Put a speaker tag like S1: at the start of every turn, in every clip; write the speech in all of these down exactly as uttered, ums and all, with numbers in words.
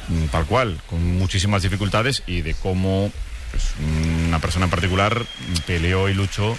S1: tal cual, con muchísimas dificultades, y de cómo pues, una persona en particular peleó y luchó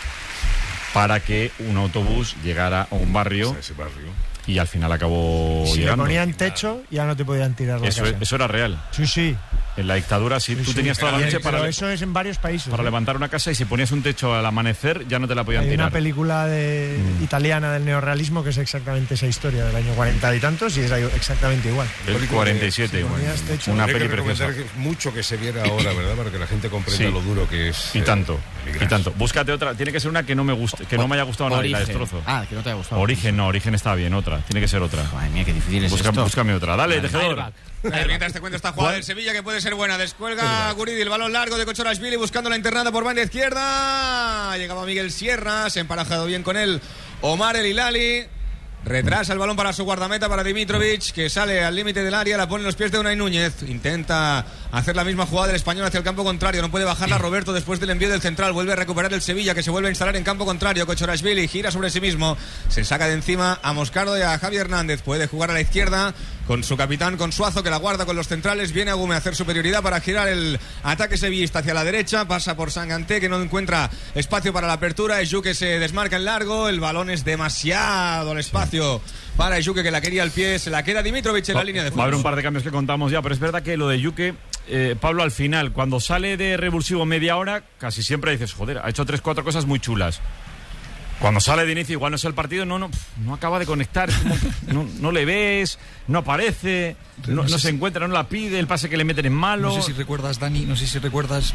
S1: para que un autobús llegara a un barrio,
S2: ese barrio.
S1: y al final acabó
S3: si
S1: llegando.
S3: Si le ponían techo, ya no te podían tirar la
S1: eso,
S3: casa.
S1: Eso era real.
S3: Sí, sí.
S1: En la dictadura, sí, sí tú sí. tenías toda la noche para...
S3: Pero eso es en varios países.
S1: Para
S3: ¿eh?
S1: levantar una casa, y si ponías un techo al amanecer, ya no te la podían
S3: Hay
S1: tirar.
S3: Hay una película de, mm. italiana del neorrealismo que es exactamente esa historia, del año cuarenta y tantos, y es exactamente igual.
S1: El cuarenta y siete,
S3: si
S1: igual.
S3: Techo,
S1: una
S2: peli
S1: preciosa.
S2: Hay que recomendar mucho que se viera ahora, ¿verdad? Para que la gente comprenda sí. lo duro que es.
S1: Y tanto,
S2: eh,
S1: y tanto. Búscate otra. Tiene que ser una que no me guste, que o, no me haya gustado nada, y la destrozo.
S4: Ah, que no te haya gustado.
S1: Origen, no, Origen está bien, otra. Tiene que ser otra.
S4: Madre mía, qué difícil es
S1: Busca,
S4: esto.
S1: Búscame otra. Dale, tejedor.
S5: Mientras te cuento esta jugada del Sevilla que puede ser buena. Descuelga Guridi, el balón largo de Kochorashvili buscando la internada por banda izquierda. Llegaba Miguel Sierra, se ha emparejado bien con él Omar El Hilali. Retrasa el balón para su guardameta, para Dimitrovic, que sale al límite del área, la pone en los pies de Unai Núñez. Intenta hacer la misma jugada del español hacia el campo contrario. No puede bajarla Roberto después del envío del central. Vuelve a recuperar el Sevilla, que se vuelve a instalar en campo contrario. Kochorashvili gira sobre sí mismo. Se saca de encima a Moscardo y a Javi Hernández. Puede jugar a la izquierda con su capitán, con Suazo, que la guarda con los centrales. Viene Agume a hacer superioridad para girar el ataque sevillista hacia la derecha. Pasa por Sanganté, que no encuentra espacio para la apertura. Eju, que se desmarca en largo. El balón es demasiado el espacio para Yuke, que la quería al pie. Se la queda Dimitrovic en
S1: va,
S5: la línea de fondo.
S1: Va a haber un par de cambios que contamos ya, pero es verdad que lo de Yuke, eh, Pablo, al final, cuando sale de revulsivo media hora, casi siempre dices, joder, ha hecho tres, cuatro cosas muy chulas. Cuando sale de inicio, igual no es el partido, no, no, no acaba de conectar, como, no, no le ves, no aparece, no, no se encuentra, no la pide, el pase que le meten es malo.
S6: No sé si recuerdas, Dani, no sé si recuerdas...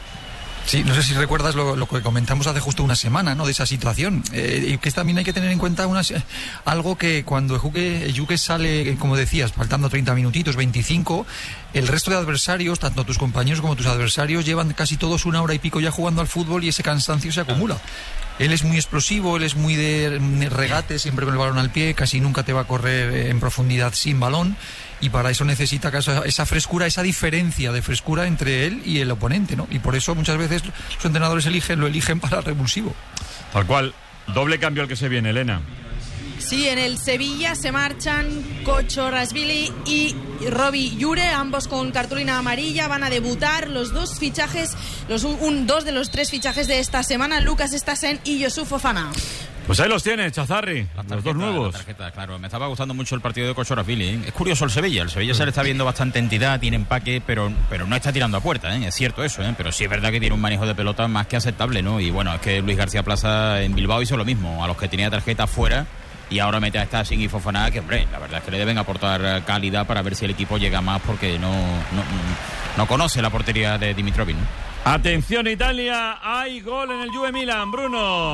S6: Sí, no sé si recuerdas lo, lo que comentamos hace justo una semana, ¿no? De esa situación. Eh, y que también hay que tener en cuenta unas, eh, algo que cuando Yuke sale, como decías, faltando treinta minutitos, veinticinco, el resto de adversarios, tanto tus compañeros como tus adversarios, llevan casi todos una hora y pico ya jugando al fútbol, y ese cansancio se acumula. Él es muy explosivo, él es muy de regate, siempre con el balón al pie, casi nunca te va a correr en profundidad sin balón, y para eso necesita esa frescura, esa diferencia de frescura entre él y el oponente, ¿no? Y por eso muchas veces los entrenadores eligen, lo eligen para el revulsivo.
S1: Tal cual. Doble cambio al que se viene, Elena.
S7: Sí, en el Sevilla se marchan Kochorashvili y Robbie Llure, ambos con cartulina amarilla. Van a debutar los dos fichajes, los un, un, dos de los tres fichajes de esta semana, Lucas Stassen y Youssouf Fofana.
S1: Pues ahí los tienes, Chazarri, tarjeta, los dos nuevos.
S4: La tarjeta, claro, me estaba gustando mucho el partido de Kochorashvili, ¿eh? Es curioso el Sevilla, el Sevilla sí. se le está viendo bastante entidad, tiene empaque, pero, pero no está tirando a puerta, ¿eh? Es cierto eso, ¿eh? Pero sí es verdad que tiene un manejo de pelota más que aceptable, ¿no? Y bueno, es que Luis García Plaza en Bilbao hizo lo mismo, a los que tenía tarjeta fuera, y ahora mete a Stassen y Fofana, que hombre, la verdad es que le deben aportar calidad para ver si el equipo llega más, porque no, no, no conoce la portería de Dimitrovic, ¿no?
S1: Atención Italia, hay gol en el Juve Milan, Bruno.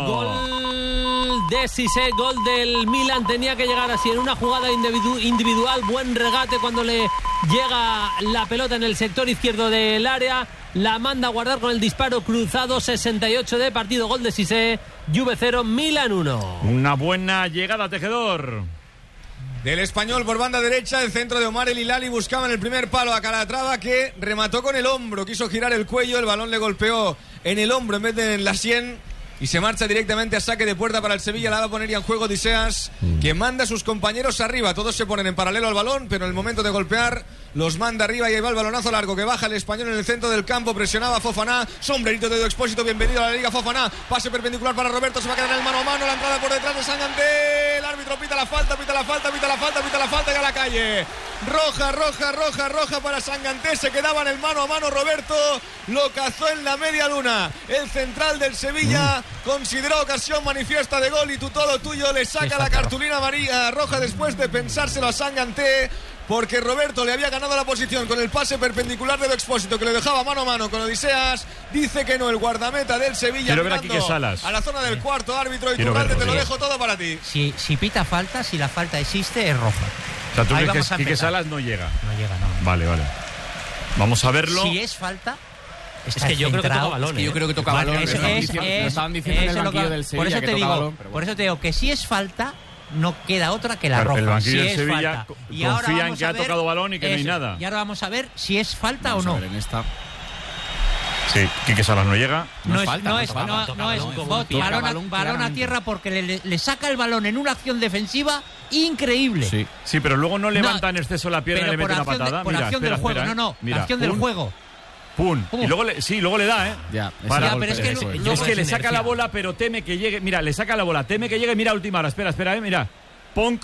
S8: Gol de Cissé, gol del Milan, tenía que llegar así en una jugada individu- individual, buen regate cuando le llega la pelota en el sector izquierdo del área, la manda a guardar con el disparo cruzado, sesenta y ocho de partido, gol de Cissé, Juve cero, Milan uno.
S1: Una buena llegada, Tejedor.
S5: Del español por banda derecha, el centro de Omar El Hilali buscaba en el primer palo a Calatrava, que remató con el hombro, quiso girar el cuello, el balón le golpeó en el hombro en vez de en la sien y se marcha directamente a saque de puerta para el Sevilla. La va a poner ya en juego Odiseas, mm. que manda a sus compañeros arriba, todos se ponen en paralelo al balón, pero en el momento de golpear los manda arriba y ahí va el balonazo largo que baja el español en el centro del campo, presionaba a Fofana, sombrerito de Edu Expósito, bienvenido a la Liga Fofana, pase perpendicular para Roberto, se va a quedar en el mano a mano, la entrada por detrás de Sanganté, el árbitro pita la falta, pita la falta, pita la falta, pita la falta y a la calle, roja, roja, roja, roja para Sanganté, se quedaba en el mano a mano Roberto, lo cazó en la media luna, el central del Sevilla mm. consideró ocasión manifiesta de gol y tú todo tuyo, le saca la cartulina amarilla roja después de pensárselo a Sanganté, porque Roberto le había ganado la posición con el pase perpendicular de Edu Expósito, que le dejaba mano a mano con Odiseas. Dice que no, el guardameta del Sevilla.
S1: Quiero ver a Quique Salas.
S5: A la zona del cuarto árbitro, y Turralde, te lo dejo todo para ti.
S9: Si, si pita falta, si la falta existe, es roja.
S1: O sea, tú crees que Quique Salas no llega.
S9: No llega, no.
S1: Vale, vale. Vamos a verlo.
S9: Si es falta...
S8: Es que yo creo que toca balón.
S4: Es que yo creo que toca
S9: bueno,
S4: balón.
S9: Es, es,
S4: lo
S9: es,
S4: estaban diciendo en el banquillo del Sevilla.
S9: Por eso
S4: que
S9: te
S4: toca
S9: digo,
S4: balón,
S9: por
S4: bueno.
S9: eso te digo que si es falta, no queda otra que la
S1: claro,
S9: roja.
S1: El banquillo
S9: si
S1: del
S9: es
S1: Sevilla
S9: falta.
S1: y
S9: Y
S1: confía en que ha
S9: ver,
S1: tocado balón y que
S9: eso,
S1: no hay nada.
S9: Y ahora vamos a ver si es falta
S4: vamos
S9: o no.
S4: A ver en esta.
S1: Sí, Quique Salas no llega.
S9: No,
S4: No
S9: es,
S4: falta,
S9: no
S4: no
S9: es,
S4: falta,
S9: no,
S8: toca
S9: no es
S8: balón,
S9: bot,
S8: toca
S9: balón, a-
S8: balón
S9: balón a
S8: claramente.
S9: tierra porque le, le- le saca el balón en una acción defensiva increíble.
S4: Sí.
S1: Sí, pero luego no levanta en exceso la pierna y
S9: Pero
S1: le
S9: por
S1: mete una
S9: acción de-
S1: patada.
S9: por
S1: Mira,
S9: acción
S1: espera,
S9: del juego,
S1: espera,
S9: no, no,
S1: ¿eh? Mira,
S9: acción del
S1: pum,
S9: juego.
S1: Pum.
S9: Pum.
S1: Y luego le, sí, luego le da, ¿eh?
S4: Ya,
S1: Para-
S9: Ya, pero es que
S4: eso
S9: lo-
S4: es.
S9: luego
S1: es que le
S8: es
S1: saca
S8: inercia.
S1: la bola, pero teme que llegue. Mira, le saca la bola, teme que llegue. Mira, última hora. Espera, espera, eh. Mira. Punk.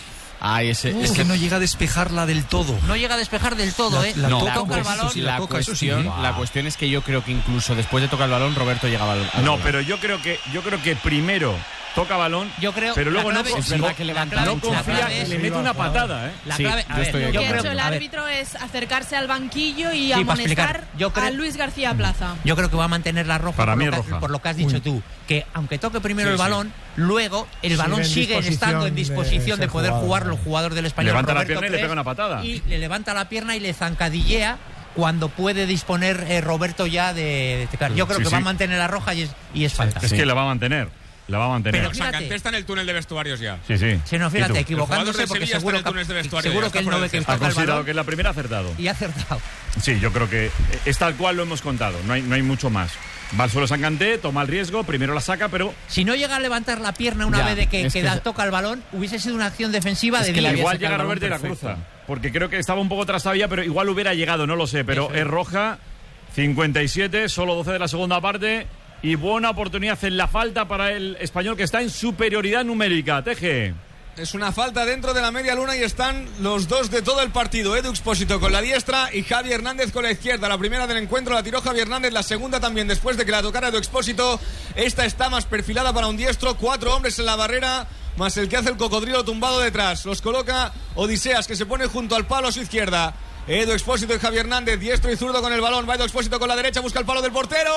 S4: Ay, ese,
S6: Es que no llega a despejarla del todo.
S9: No llega a despejar del todo,
S6: La-
S9: ¿eh?
S6: la
S9: Le
S6: toca,
S9: toca
S6: pues,
S9: el balón.
S6: eso sí,
S10: la,
S6: toca, eso sí.
S10: cuestión, la cuestión es que yo creo que incluso después de tocar el balón, Roberto llegaba al, al
S1: No,
S10: balón.
S1: pero yo creo que yo creo que primero toca balón,
S9: Yo creo-
S1: pero luego
S9: la
S1: no,
S9: clave-
S1: con-
S10: Es verdad que levanta
S9: la clave-
S1: no
S10: mucho.
S9: la
S1: confía
S9: clave
S1: y
S9: es-
S1: le mete una patada, ¿eh?
S9: La
S10: Sí,
S9: clave,
S10: yo
S9: a ver,
S10: estoy de
S7: Lo
S9: yo
S7: que ha
S9: creo,
S7: hecho el
S9: a ver,
S7: árbitro es acercarse al banquillo y
S9: Sí, para
S7: amonestar
S9: explicar. Yo creo-
S7: a Luis García Plaza.
S9: Yo creo que va a mantener la roja,
S1: Para
S9: por,
S1: mí
S9: lo
S1: es
S9: que,
S1: roja.
S9: por lo que has dicho
S3: Uy.
S9: tú, que aunque toque primero
S5: Sí,
S9: el
S5: sí.
S9: balón, luego el
S3: Sigue
S9: balón
S3: en
S9: sigue
S3: disposición
S9: estando en
S3: de
S9: disposición de,
S3: ser
S9: poder
S3: jugado.
S9: jugar los jugadores del Español.
S1: Levanta la
S9: Roberto
S1: pierna y le
S9: Pérez,
S1: pega una patada.
S9: Y le levanta la pierna y le zancadillea cuando puede disponer eh, Roberto ya de, de claro, yo creo
S1: Sí,
S9: que
S1: sí.
S9: va a mantener la roja y es, y es falta.
S1: Es que la va a mantener. La va a mantener.
S9: Pero
S5: O sea,
S9: fíjate.
S5: Canté está en el túnel de vestuarios ya.
S1: Sí, sí.
S9: Si no,
S1: ¿Y
S9: fíjate,
S1: tú?
S9: equivocándose
S5: del
S9: porque
S5: Sevilla está en
S9: seguro
S5: el túnel de
S9: que,
S5: vestuario,
S9: seguro
S5: ya
S9: que
S5: está
S9: él
S5: fuera
S9: no ve
S5: del
S9: que
S5: centro.
S1: Ha
S9: toca el
S1: considerado
S9: balón
S1: que es la primera acertado.
S9: y ha acertado.
S1: Sí, yo creo que es tal cual lo hemos contado. No hay, no hay mucho más. Va al suelo Sancanté, toma el riesgo, primero la saca, pero
S9: Si no llega a levantar la pierna una
S10: Ya,
S9: vez de que,
S10: es
S9: que
S10: que
S9: da-
S10: es-
S9: toca el balón, hubiese sido una acción defensiva
S10: Es
S9: de
S10: que le
S9: diez.
S10: había
S1: igual
S10: sacado
S1: llega
S10: el balón
S1: Roberto y la
S10: perfecto.
S1: cruza. Porque creo que estaba un poco trastabilla, pero igual hubiera llegado, no lo sé. Pero
S9: Eso es.
S1: es roja, cincuenta y siete, solo doce de la segunda parte. Y buena oportunidad en la falta para el español que está en superioridad numérica. Teje.
S5: Es una falta dentro de la media luna y están los dos de todo el partido. Edu Expósito con la diestra y Javi Hernández con la izquierda. La primera del encuentro la tiró Javi Hernández, la segunda también después de que la tocara Edu Expósito. Esta está más perfilada para un diestro. Cuatro hombres en la barrera, más el que hace el cocodrilo tumbado detrás. Los coloca Odiseas, que se pone junto al palo a su izquierda. Edu Expósito y Javi Hernández, diestro y zurdo con el balón. Va Edu Expósito con la derecha, busca el palo del portero.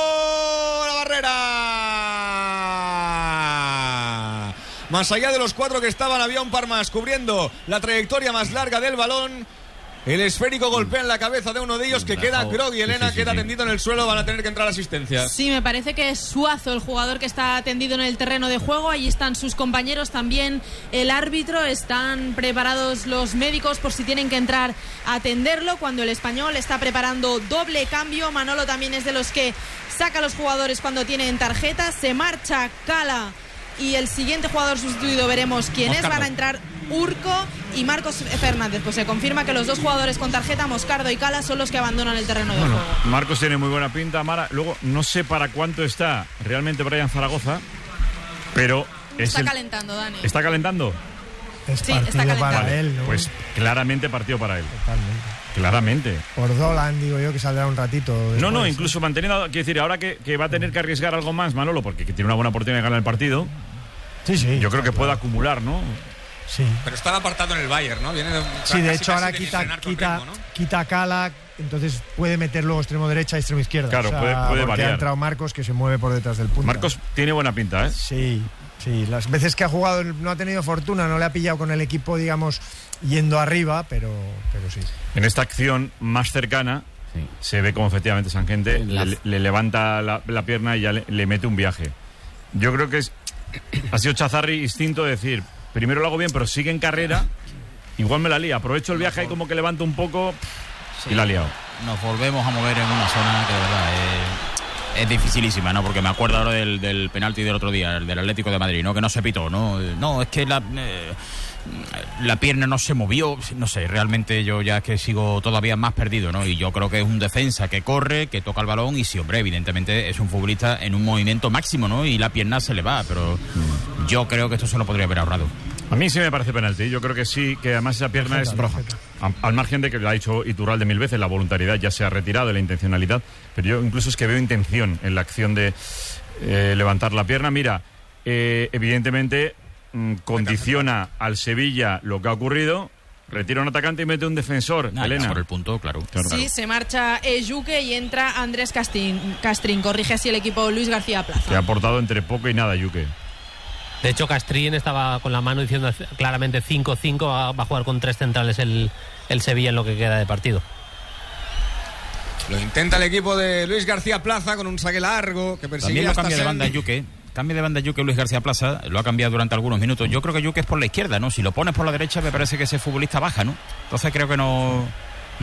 S5: La barrera. Más allá de los cuatro que estaban, había un par más cubriendo la trayectoria más larga del balón. El esférico golpea en la cabeza de uno de ellos que queda groggy. Elena
S1: Sí, sí, sí,
S5: queda
S1: sí.
S5: tendido en el suelo. Van a tener que entrar asistencias.
S7: Sí, me parece que es Suazo el jugador que está tendido en el terreno de juego. Allí están sus compañeros, también el árbitro. Están preparados los médicos por si tienen que entrar a atenderlo. Cuando el español está preparando doble cambio. Manolo también es de los que saca a los jugadores cuando tienen tarjetas. Se marcha Cala. Y el siguiente jugador sustituido veremos quién es.
S10: Moscardo.
S7: Van a entrar Urco y Marcos Fernández. Pues se confirma que los dos jugadores con tarjeta, Moscardo y Cala, son los que abandonan el terreno de
S1: Bueno,
S7: juego.
S1: Marcos tiene muy buena pinta, Mara. Luego, no sé para cuánto está realmente Brian Zaragoza, pero es
S7: Está
S1: el-
S7: calentando, Dani.
S1: ¿Está calentando?
S3: Es
S7: Sí,
S3: partido
S7: está calentando.
S3: para él, ¿no?
S1: Pues claramente partido para él.
S3: Totalmente.
S1: Claramente.
S3: Por Dolan, digo yo, que saldrá un ratito.
S1: No, no,
S3: después.
S1: incluso manteniendo. Quiero decir, ahora que, que va a tener que arriesgar algo más, Manolo, porque que tiene una buena oportunidad de ganar el partido,
S3: Sí, sí.
S1: yo creo que
S3: está
S1: puede
S3: claro.
S1: acumular, ¿no?
S3: Sí.
S5: Pero estaba apartado en el Bayern, ¿no? Viene de,
S3: Sí, de
S5: casi,
S3: hecho
S5: casi
S3: ahora
S5: de
S3: quita,
S5: entrenar con
S3: quita,
S5: ritmo, ¿no?
S3: quita a Cala, entonces puede meter luego extremo derecha y extremo izquierda.
S1: Claro,
S3: O sea,
S1: puede- puede
S3: porque
S1: variar.
S3: ha entrado Marcos, que se mueve por detrás del punto.
S1: Marcos tiene buena pinta, ¿eh?
S3: Sí, sí. Las veces que ha jugado no ha tenido fortuna, no le ha pillado con el equipo, digamos, yendo arriba, pero, pero sí.
S1: En esta acción más cercana,
S10: Sí.
S1: se ve como efectivamente Sanjente
S10: La-
S1: le, le levanta la, la pierna y ya le, le mete un viaje. Yo creo que es ha sido Chazarri instinto de decir, primero lo hago bien, pero sigue en carrera, igual me la lía. Aprovecho el viaje y como que levanto un poco y la ha liado.
S4: Nos volvemos a mover en una zona que de verdad es, es dificilísima, ¿no? Porque me acuerdo ahora del, del penalti del otro día, el del Atlético de Madrid, ¿no? Que no se pitó, ¿no? No, es que la... eh, la pierna no se movió, no sé, realmente yo ya es que sigo todavía más perdido, ¿no? Y yo creo que es un defensa que corre, que toca el balón y sí, hombre, evidentemente es un futbolista en un movimiento máximo, ¿no? Y la pierna se le va, pero yo creo que esto se lo podría haber ahorrado.
S1: A mí sí me parece penalti. Yo creo que sí, que además esa pierna
S3: Tarjeta,
S1: es roja.
S3: tarjeta.
S1: A- Al margen de que lo ha dicho Iturralde mil veces, la voluntariedad ya se ha retirado de la intencionalidad, pero yo incluso es que veo intención en la acción de eh, levantar la pierna. Mira, eh, evidentemente mm, condiciona al Sevilla lo que ha ocurrido, retira un atacante y mete un defensor.
S4: Nah, ya
S1: Elena.
S4: por el punto, claro.
S1: Claro.
S7: Sí, se marcha Ejuque y entra Andrés Castrín. Castrín corrige así el equipo Luis García
S1: Que ha
S7: Plaza.
S1: aportado entre poco y nada, Yuque.
S8: De hecho, Castrín estaba con la mano diciendo claramente cinco cinco, va va a jugar con tres centrales el, el Sevilla en lo que queda de partido.
S5: Lo intenta el equipo de Luis García Plaza con un saque largo que persigue
S4: También lo
S5: hasta
S4: cambia de
S5: Sen.
S4: banda Yuque. Cambia de banda Yuque Luis García Plaza. Lo ha cambiado durante algunos minutos. Yo creo que Yuque es por la izquierda, ¿no? Si lo pones por la derecha me parece que ese futbolista baja, ¿no? Entonces creo que no...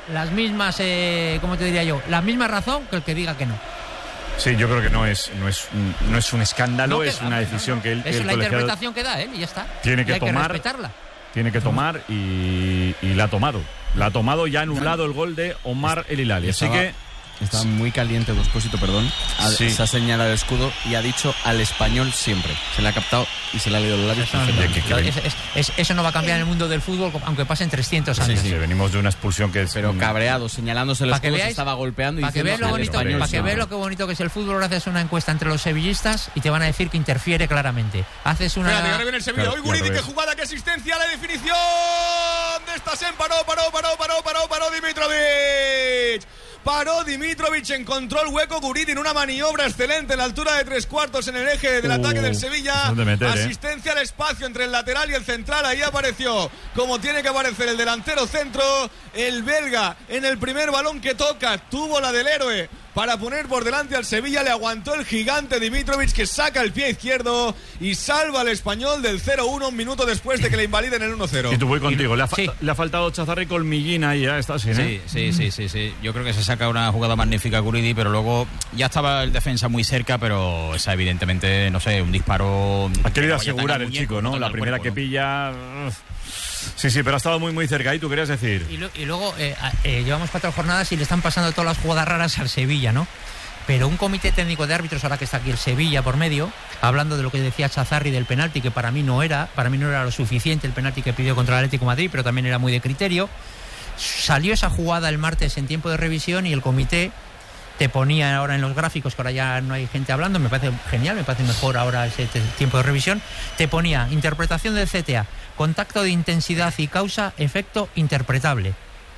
S9: las mismas, eh, ¿cómo te diría yo? La misma razón que el que diga que no.
S1: Sí, yo creo que no es no es no es un escándalo,
S9: No, que-
S1: es una decisión que él,
S9: Es
S1: el
S9: la
S1: colegiado
S9: interpretación que da él y ya está.
S1: tiene
S9: Y
S1: que
S9: hay
S1: tomar,
S9: que respetarla.
S1: tiene que tomar y, y la ha tomado. La ha tomado y ha anulado el gol de Omar El Hilali. Así
S10: Estaba-
S1: que
S10: Está muy caliente Expósito, perdón. Ha-
S1: Sí.
S10: Se ha señalado el escudo y ha dicho al español siempre. Se le ha captado y se le ha leído los labios.
S9: Eso no,
S10: perfectamente.
S1: que- que-
S9: es- es- es- eso no va a cambiar en el mundo del fútbol, aunque pasen trescientos
S10: Sí,
S9: años.
S10: sí.
S1: sí, venimos de una expulsión que es
S10: Pero
S1: mm,
S10: cabreado, señalándose el
S9: Pa' que
S10: escudo, se
S9: veáis-
S10: estaba golpeando y
S9: Para que veas
S10: diciendo
S9: lo
S10: al
S9: bonito,
S10: español
S9: para que
S10: siempre.
S9: veas lo que bonito que es el fútbol, ahora haces una encuesta entre los sevillistas y te van a decir que interfiere claramente. Haces una.
S5: Espérate, que ahora viene el Sevilla.
S1: Claro,
S5: Hoy Guridi,
S1: claro,
S5: qué
S1: es.
S5: jugada, qué asistencia, la definición de esta Sen. Paró, paró, paró, paró, paró, paró Dimitrovic. Paró Dimitrovic, encontró el hueco Guridi en una maniobra excelente en la altura de tres cuartos en el eje del
S1: Uh,
S5: ataque del Sevilla.
S1: es de meter, ¿eh?
S5: Asistencia al espacio entre el lateral y el central. Ahí apareció como tiene que aparecer el delantero centro. El belga en el primer balón que toca tuvo la del héroe para poner por delante al Sevilla. Le aguantó el gigante Dimitrovic, que saca el pie izquierdo y salva al español del cero uno un minuto después de que le invaliden el uno cero.
S1: Y tú voy contigo. Le ha,
S9: Sí.
S1: falta- le ha faltado Chazarri Colmillín ahí, ya está sin, ¿eh?
S4: Sí, sí, sí, sí, sí. Yo creo que se saca una jugada magnífica Guridi, pero luego ya estaba el defensa muy cerca, pero esa evidentemente, no sé, un disparo.
S1: Ha querido
S4: que vaya tan
S1: asegurar
S4: al
S1: el
S4: muñeco,
S1: chico, ¿no?
S4: tan
S1: La
S4: al
S1: primera
S4: cuerpo,
S1: que
S4: ¿no?
S1: pilla. uf. Sí, sí, pero ha estado muy, muy cerca. ¿Y tú querías decir?
S9: Y, lo- y luego eh, a- eh, llevamos cuatro jornadas y le están pasando todas las jugadas raras al Sevilla, ¿no? Pero un comité técnico de árbitros, ahora que está aquí el Sevilla por medio, hablando de lo que decía Chazarri del penalti, que para mí no era, para mí no era lo suficiente el penalti que pidió contra el Atlético de Madrid, pero también era muy de criterio. Salió esa jugada el martes en tiempo de revisión y el comité te ponía ahora en los gráficos, que ahora ya no hay gente hablando, me parece genial, me parece mejor ahora ese te- tiempo de revisión, te ponía interpretación del C T A, contacto de intensidad y causa, efecto interpretable.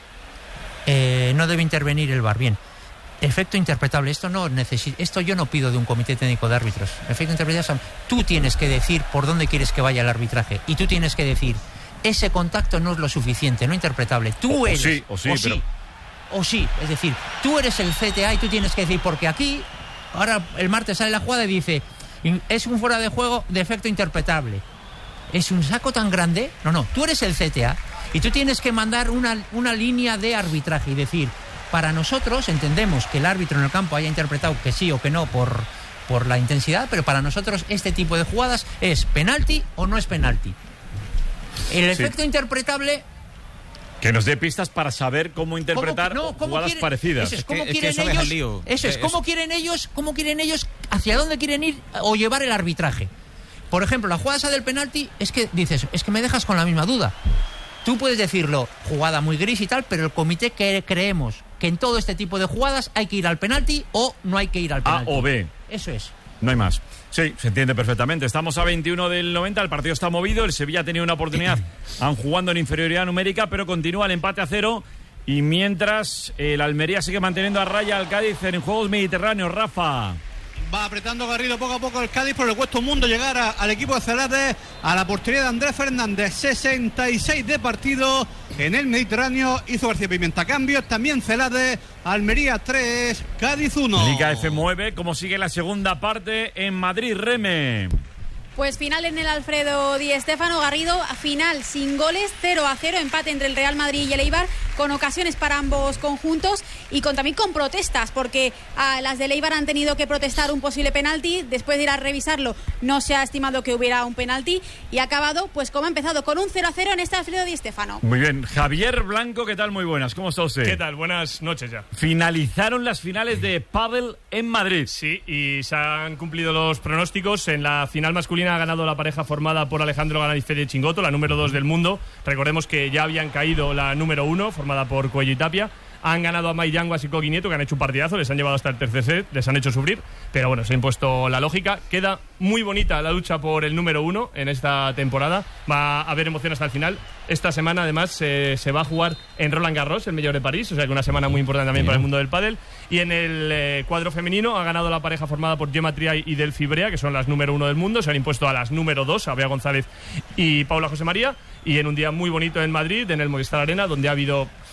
S9: Eh, no debe intervenir el V A R, bien. Efecto interpretable, esto no necesita, esto yo no pido de un comité técnico de árbitros. Efecto interpretable, tú tienes que decir por dónde quieres que vaya el arbitraje y tú tienes que decir ese contacto no es lo suficiente, no interpretable. Tú
S1: O- o
S9: eres
S1: sí, o sí, pero-
S9: o sí, es decir, tú eres el C T A y tú tienes que decir, porque aquí, ahora el martes sale la jugada y dice, "In- es un fuera de juego de efecto interpretable". ¿Es un saco tan grande? No, no, tú eres el C T A y tú tienes que mandar una, una línea de arbitraje y decir, para nosotros entendemos que el árbitro en el campo haya interpretado que sí o que no por, por la intensidad, pero para nosotros este tipo de jugadas es penalti o no es penalti. El
S1: Sí.
S9: efecto interpretable...
S1: Que nos dé pistas para saber cómo interpretar
S9: ¿Cómo- no, cómo
S1: jugadas
S9: quiere-
S1: parecidas.
S9: Eso es,
S4: Es que-
S9: ¿cómo
S4: es que
S9: quieren
S4: eso deja
S9: ellos?
S4: el lío.
S9: Eso es,
S4: Eh,
S9: ¿cómo
S4: es-
S9: quieren ellos? ¿Cómo quieren ellos? ¿Hacia dónde quieren ir o llevar el arbitraje? Por ejemplo, la jugada esa del penalti es que dices, es que me dejas con la misma duda. Tú puedes decirlo, jugada muy gris y tal, pero el comité que creemos que en todo este tipo de jugadas hay que ir al penalti o no hay que ir al
S1: A
S9: penalti.
S1: o B.
S9: Eso es.
S1: No hay más. Sí, se entiende perfectamente. Estamos a veintiuno del noventa, el partido está movido, el Sevilla ha tenido una oportunidad, han jugando en inferioridad numérica, pero continúa el empate a cero. Y mientras el Almería sigue manteniendo a raya al Cádiz en Juegos Mediterráneos, Rafa.
S11: Va apretando Garrido poco a poco el Cádiz, pero le cuesta un mundo llegar a- al equipo de Celades, a la portería de Andrés Fernández. sesenta y seis de partido en el Mediterráneo. Hizo García Pimienta cambios, también Celades. Almería tres, Cádiz uno.
S1: Liga F mueve, como sigue la segunda parte en Madrid, Reme.
S12: Pues final en el Alfredo Di Stéfano. Garrido, final sin goles, cero a cero, empate entre el Real Madrid y el Eibar, con ocasiones para ambos conjuntos y con también con protestas, porque a las del Eibar han tenido que protestar un posible penalti. Después de ir a revisarlo, no se ha estimado que hubiera un penalti y ha acabado, pues como ha empezado, con un cero a cero en este Alfredo Di Stéfano.
S1: Muy bien. Javier Blanco, ¿qué tal? Muy buenas. ¿Cómo está usted?
S13: ¿Qué tal? Buenas noches ya.
S1: Finalizaron las finales de pádel en Madrid.
S13: Sí, y se han cumplido los pronósticos. En la final masculina ha ganado la pareja formada por Alejandro Galán y Fede Chingoto, la número dos del mundo. Recordemos que ya habían caído la número uno, formada por Cuello y Tapia. Han ganado a Maiyanguas y Coqui Nieto, que han hecho un partidazo, les han llevado hasta el tercer set, les han hecho sufrir, pero bueno, se ha impuesto la lógica. Queda muy bonita la lucha por el número uno en esta temporada. Va a haber emoción hasta el final. Esta semana, además, eh, se va a jugar en Roland Garros, el Mayor de París, o sea que una semana muy importante también para el mundo del pádel. Y en el eh, cuadro femenino ha ganado la pareja formada por Gemma Triay y Delphi Brea, que son las número uno del mundo. Se han impuesto a las número dos, a Bea González y Paula José María. Y en un día muy bonito en Madrid, en el Movistar Arena, donde ha habido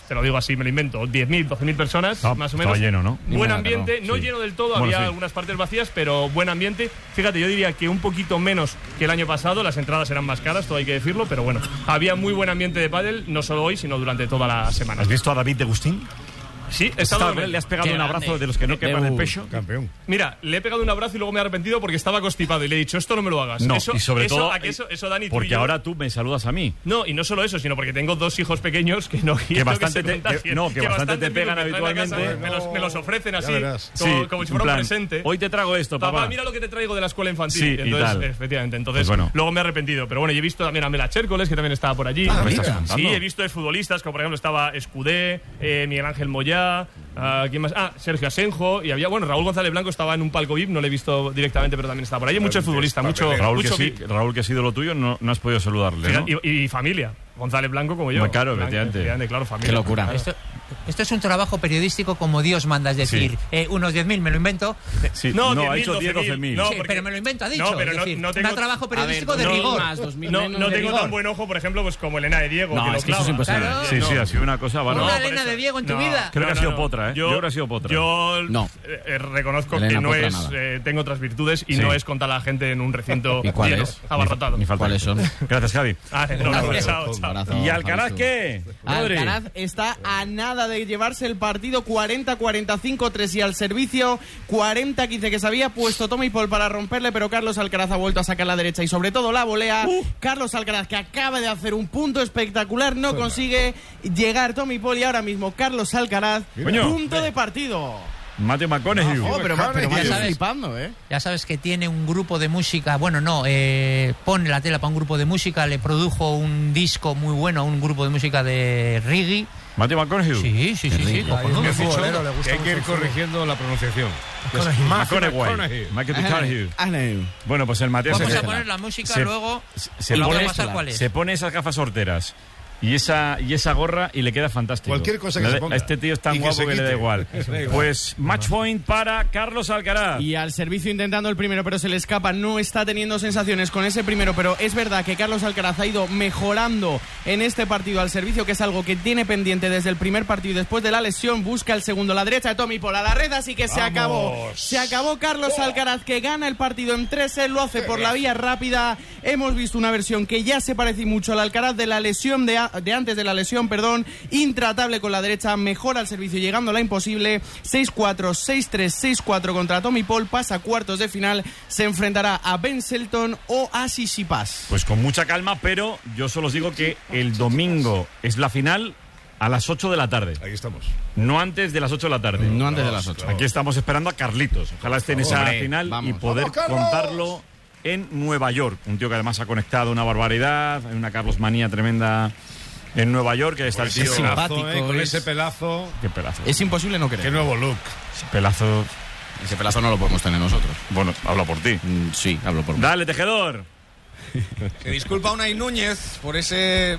S13: te lo digo así, me lo invento, diez mil, doce mil personas,
S1: no,
S13: más o menos.
S1: Estaba lleno, ¿no?
S13: Buen ambiente, no
S1: sí.
S13: lleno del todo,
S1: Bueno,
S13: había
S1: sí.
S13: algunas partes vacías, pero buen ambiente. Fíjate, yo diría que un poquito menos que el año pasado, las entradas eran más caras, todo hay que decirlo, pero bueno, había muy buen ambiente de pádel, no solo hoy, sino durante toda la semana.
S1: ¿Has visto a David de Agustín?
S13: Sí, he estado
S1: ¿Le has pegado
S13: Qué
S1: un
S13: grande.
S1: abrazo de los que no quepan el pecho?
S2: Campeón.
S13: Mira, le he pegado un abrazo y luego me he arrepentido porque estaba constipado y le he dicho, esto no me lo hagas.
S1: No,
S13: eso,
S1: y sobre
S13: eso,
S1: todo,
S13: ¿a que eso, eso, Dani, tú y
S1: porque
S13: yo-
S1: ahora tú me saludas a mí.
S13: No, y no solo eso, sino porque tengo dos hijos pequeños que no quiero
S1: bastante
S13: que se
S1: te-
S13: contagien,
S1: que- no, que bastante te pegan
S13: me traen a casa,
S1: habitualmente.
S13: me, los, me los ofrecen así,
S1: verás.
S13: como,
S1: Sí,
S13: como si
S1: en
S13: fuera un
S1: plan,
S13: presente.
S1: hoy te trago esto, papá.
S13: mira lo que te traigo de la escuela infantil.
S1: Sí,
S13: Y
S1: y
S13: entonces,
S1: tal.
S13: efectivamente, entonces
S1: Pues bueno.
S13: luego me he arrepentido. Pero bueno, y he visto también a Mela Chércoles, que también estaba por allí.
S1: Ah, ¿me estás contando?
S13: Sí, he visto de futbolistas, como por ejemplo estaba Escudé, eh, Miguel Ángel Moyá, ah, ¿quién más? Ah, Sergio Asenjo, y había, bueno, Raúl González Blanco estaba en un palco V I P, no le he visto directamente, pero también estaba por allí. Hay muchos futbolistas, mucho,
S1: Raúl,
S13: mucho
S1: que sí,
S13: V I P.
S1: Raúl, que ha sido lo tuyo, no, no has podido saludarle, ¿no?
S13: Y, y familia. González Blanco como yo.
S1: Muy claro,
S13: Blanco,
S1: efectivamente.
S13: claro, familia.
S1: Qué locura.
S13: Claro.
S9: Esto, esto es un trabajo periodístico como Dios manda, es decir,
S13: Sí.
S9: eh, unos diez mil me lo invento.
S1: Sí,
S13: No,
S1: no, ha
S13: diez mil,
S1: dicho diez, doce mil.
S13: No,
S9: Sí,
S13: porque-
S9: pero me lo invento, ha dicho.
S13: No, pero
S9: es
S13: no,
S9: decir,
S13: no tengo
S9: un trabajo periodístico
S13: A ver,
S9: de
S13: no,
S9: rigor.
S13: más, dos mil no, no
S9: de
S13: tengo
S9: rigor.
S13: tan buen ojo, por ejemplo, pues como Elena de Diego.
S10: No,
S13: que lo
S10: es que eso es
S13: clava.
S10: imposible.
S13: Claro,
S1: Sí,
S13: no.
S1: sí, ha sido una cosa
S9: Una
S1: bárbara.
S9: Elena de Diego en tu
S13: No,
S9: vida.
S1: Creo que ha
S13: no,
S1: sido
S13: no.
S1: Potra, ¿eh? Yo creo que ha sido Potra.
S13: Yo
S10: No.
S13: eh, eh, reconozco
S10: Elena
S13: que no
S10: Potra
S13: es.
S10: nada.
S13: eh, tengo otras virtudes y
S1: Sí.
S13: no es contra la gente en un recinto
S10: ¿Y cuál
S13: lleno,
S10: es?
S13: abarrotado.
S1: Ni falta.
S10: ¿Cuáles son?
S1: Gracias, Javi.
S13: Ah, no, no, no, chao, chao.
S10: Abrazo,
S1: ¿Y Alcaraz
S10: Javisu.
S1: qué? Rodri.
S10: Alcaraz está a nada de llevarse el partido cuarenta cuarenta y cinco tres y al servicio cuarenta quince que se había puesto Tommy Paul para romperle, pero Carlos Alcaraz ha vuelto a sacar la derecha y sobre todo la volea.
S1: Uh.
S10: Carlos Alcaraz, que acaba de hacer un punto espectacular, no consigue llegar Tommy Paul y ahora mismo Carlos Alcaraz,
S1: Coño.
S10: punto de partido.
S1: Matthew McConaughey.
S10: Oh, pero, pero
S9: Ya
S10: me
S9: sabes.
S10: flipando, ¿eh?
S9: Ya sabes que tiene un grupo de música, bueno, no, eh, pone la tela para un grupo de música, le produjo un disco muy bueno a un grupo de música de reggae.
S1: Matthew McConaughey.
S9: Sí, sí, sí, sí, cojonudo.
S2: Me has dicho
S3: futbolero, le gusta
S2: que hay que
S3: mucho
S2: ir
S3: el fútbol.
S2: corrigiendo la pronunciación.
S1: McConaughey.
S2: McConaughey.
S1: Matthew McConaughey.
S10: Ah, no.
S1: Bueno, pues el Mateo
S9: Vamos
S1: se,
S9: a poner la música
S1: se-
S9: luego.
S1: se
S9: y vamos
S1: pone,
S9: a pasar cuál es.
S1: se pone esas gafas horteras y esa, y esa gorra y le queda fantástico.
S2: Cualquier cosa que
S1: Le
S2: se
S1: da-
S2: ponga.
S1: a este tío es tan
S2: Y que
S1: guapo
S2: se
S1: que, le da
S2: quite.
S1: igual.
S2: Eso da igual.
S1: Pues match point para Carlos Alcaraz.
S10: Y al servicio intentando el primero, pero se le escapa. No está teniendo sensaciones con ese primero, pero es verdad que Carlos Alcaraz ha ido mejorando en este partido al servicio, que es algo que tiene pendiente desde el primer partido y después de la lesión. Busca el segundo, la derecha de Tommy Paul a la red, así que se
S2: ¡Vamos!
S10: acabó. Se acabó Carlos Alcaraz, que gana el partido en tres, él lo hace por la vía rápida. Hemos visto una versión que ya se parece mucho al Alcaraz de la lesión de, a- de antes de la lesión, perdón. Intratable con la derecha, mejora al servicio llegando a la imposible. seis cuatro, seis tres, seis cuatro contra Tommy Paul, pasa a cuartos de final, se enfrentará a Ben Shelton o a Tsitsipas.
S1: Pues con mucha calma, pero yo solo os digo que el domingo es la final a las ocho de la tarde.
S2: Ahí estamos.
S1: No antes de las ocho de la tarde.
S10: No antes de las ocho.
S1: Aquí estamos esperando a Carlitos. Ojalá esté en esa
S10: Hombre,
S1: final y
S10: vamos.
S1: poder
S2: ¡Vamos, Carlos!
S1: contarlo en Nueva York. Un tío que además ha conectado una barbaridad. Hay una Carlos manía tremenda en Nueva York. Que está
S2: Con
S1: el tío.
S2: ese pelazo,
S10: simpático,
S2: ¿eh? Con
S10: es-
S2: ese pelazo.
S1: Qué pelazo.
S10: Es imposible no
S2: Qué
S10: querer.
S2: nuevo look.
S1: Ese pelazo.
S10: Ese pelazo no lo podemos tener nosotros.
S1: Bueno, habla por ti.
S10: Mm, sí, hablo por mí.
S1: Dale, tejedor.
S5: Se disculpa Unai Núñez por ese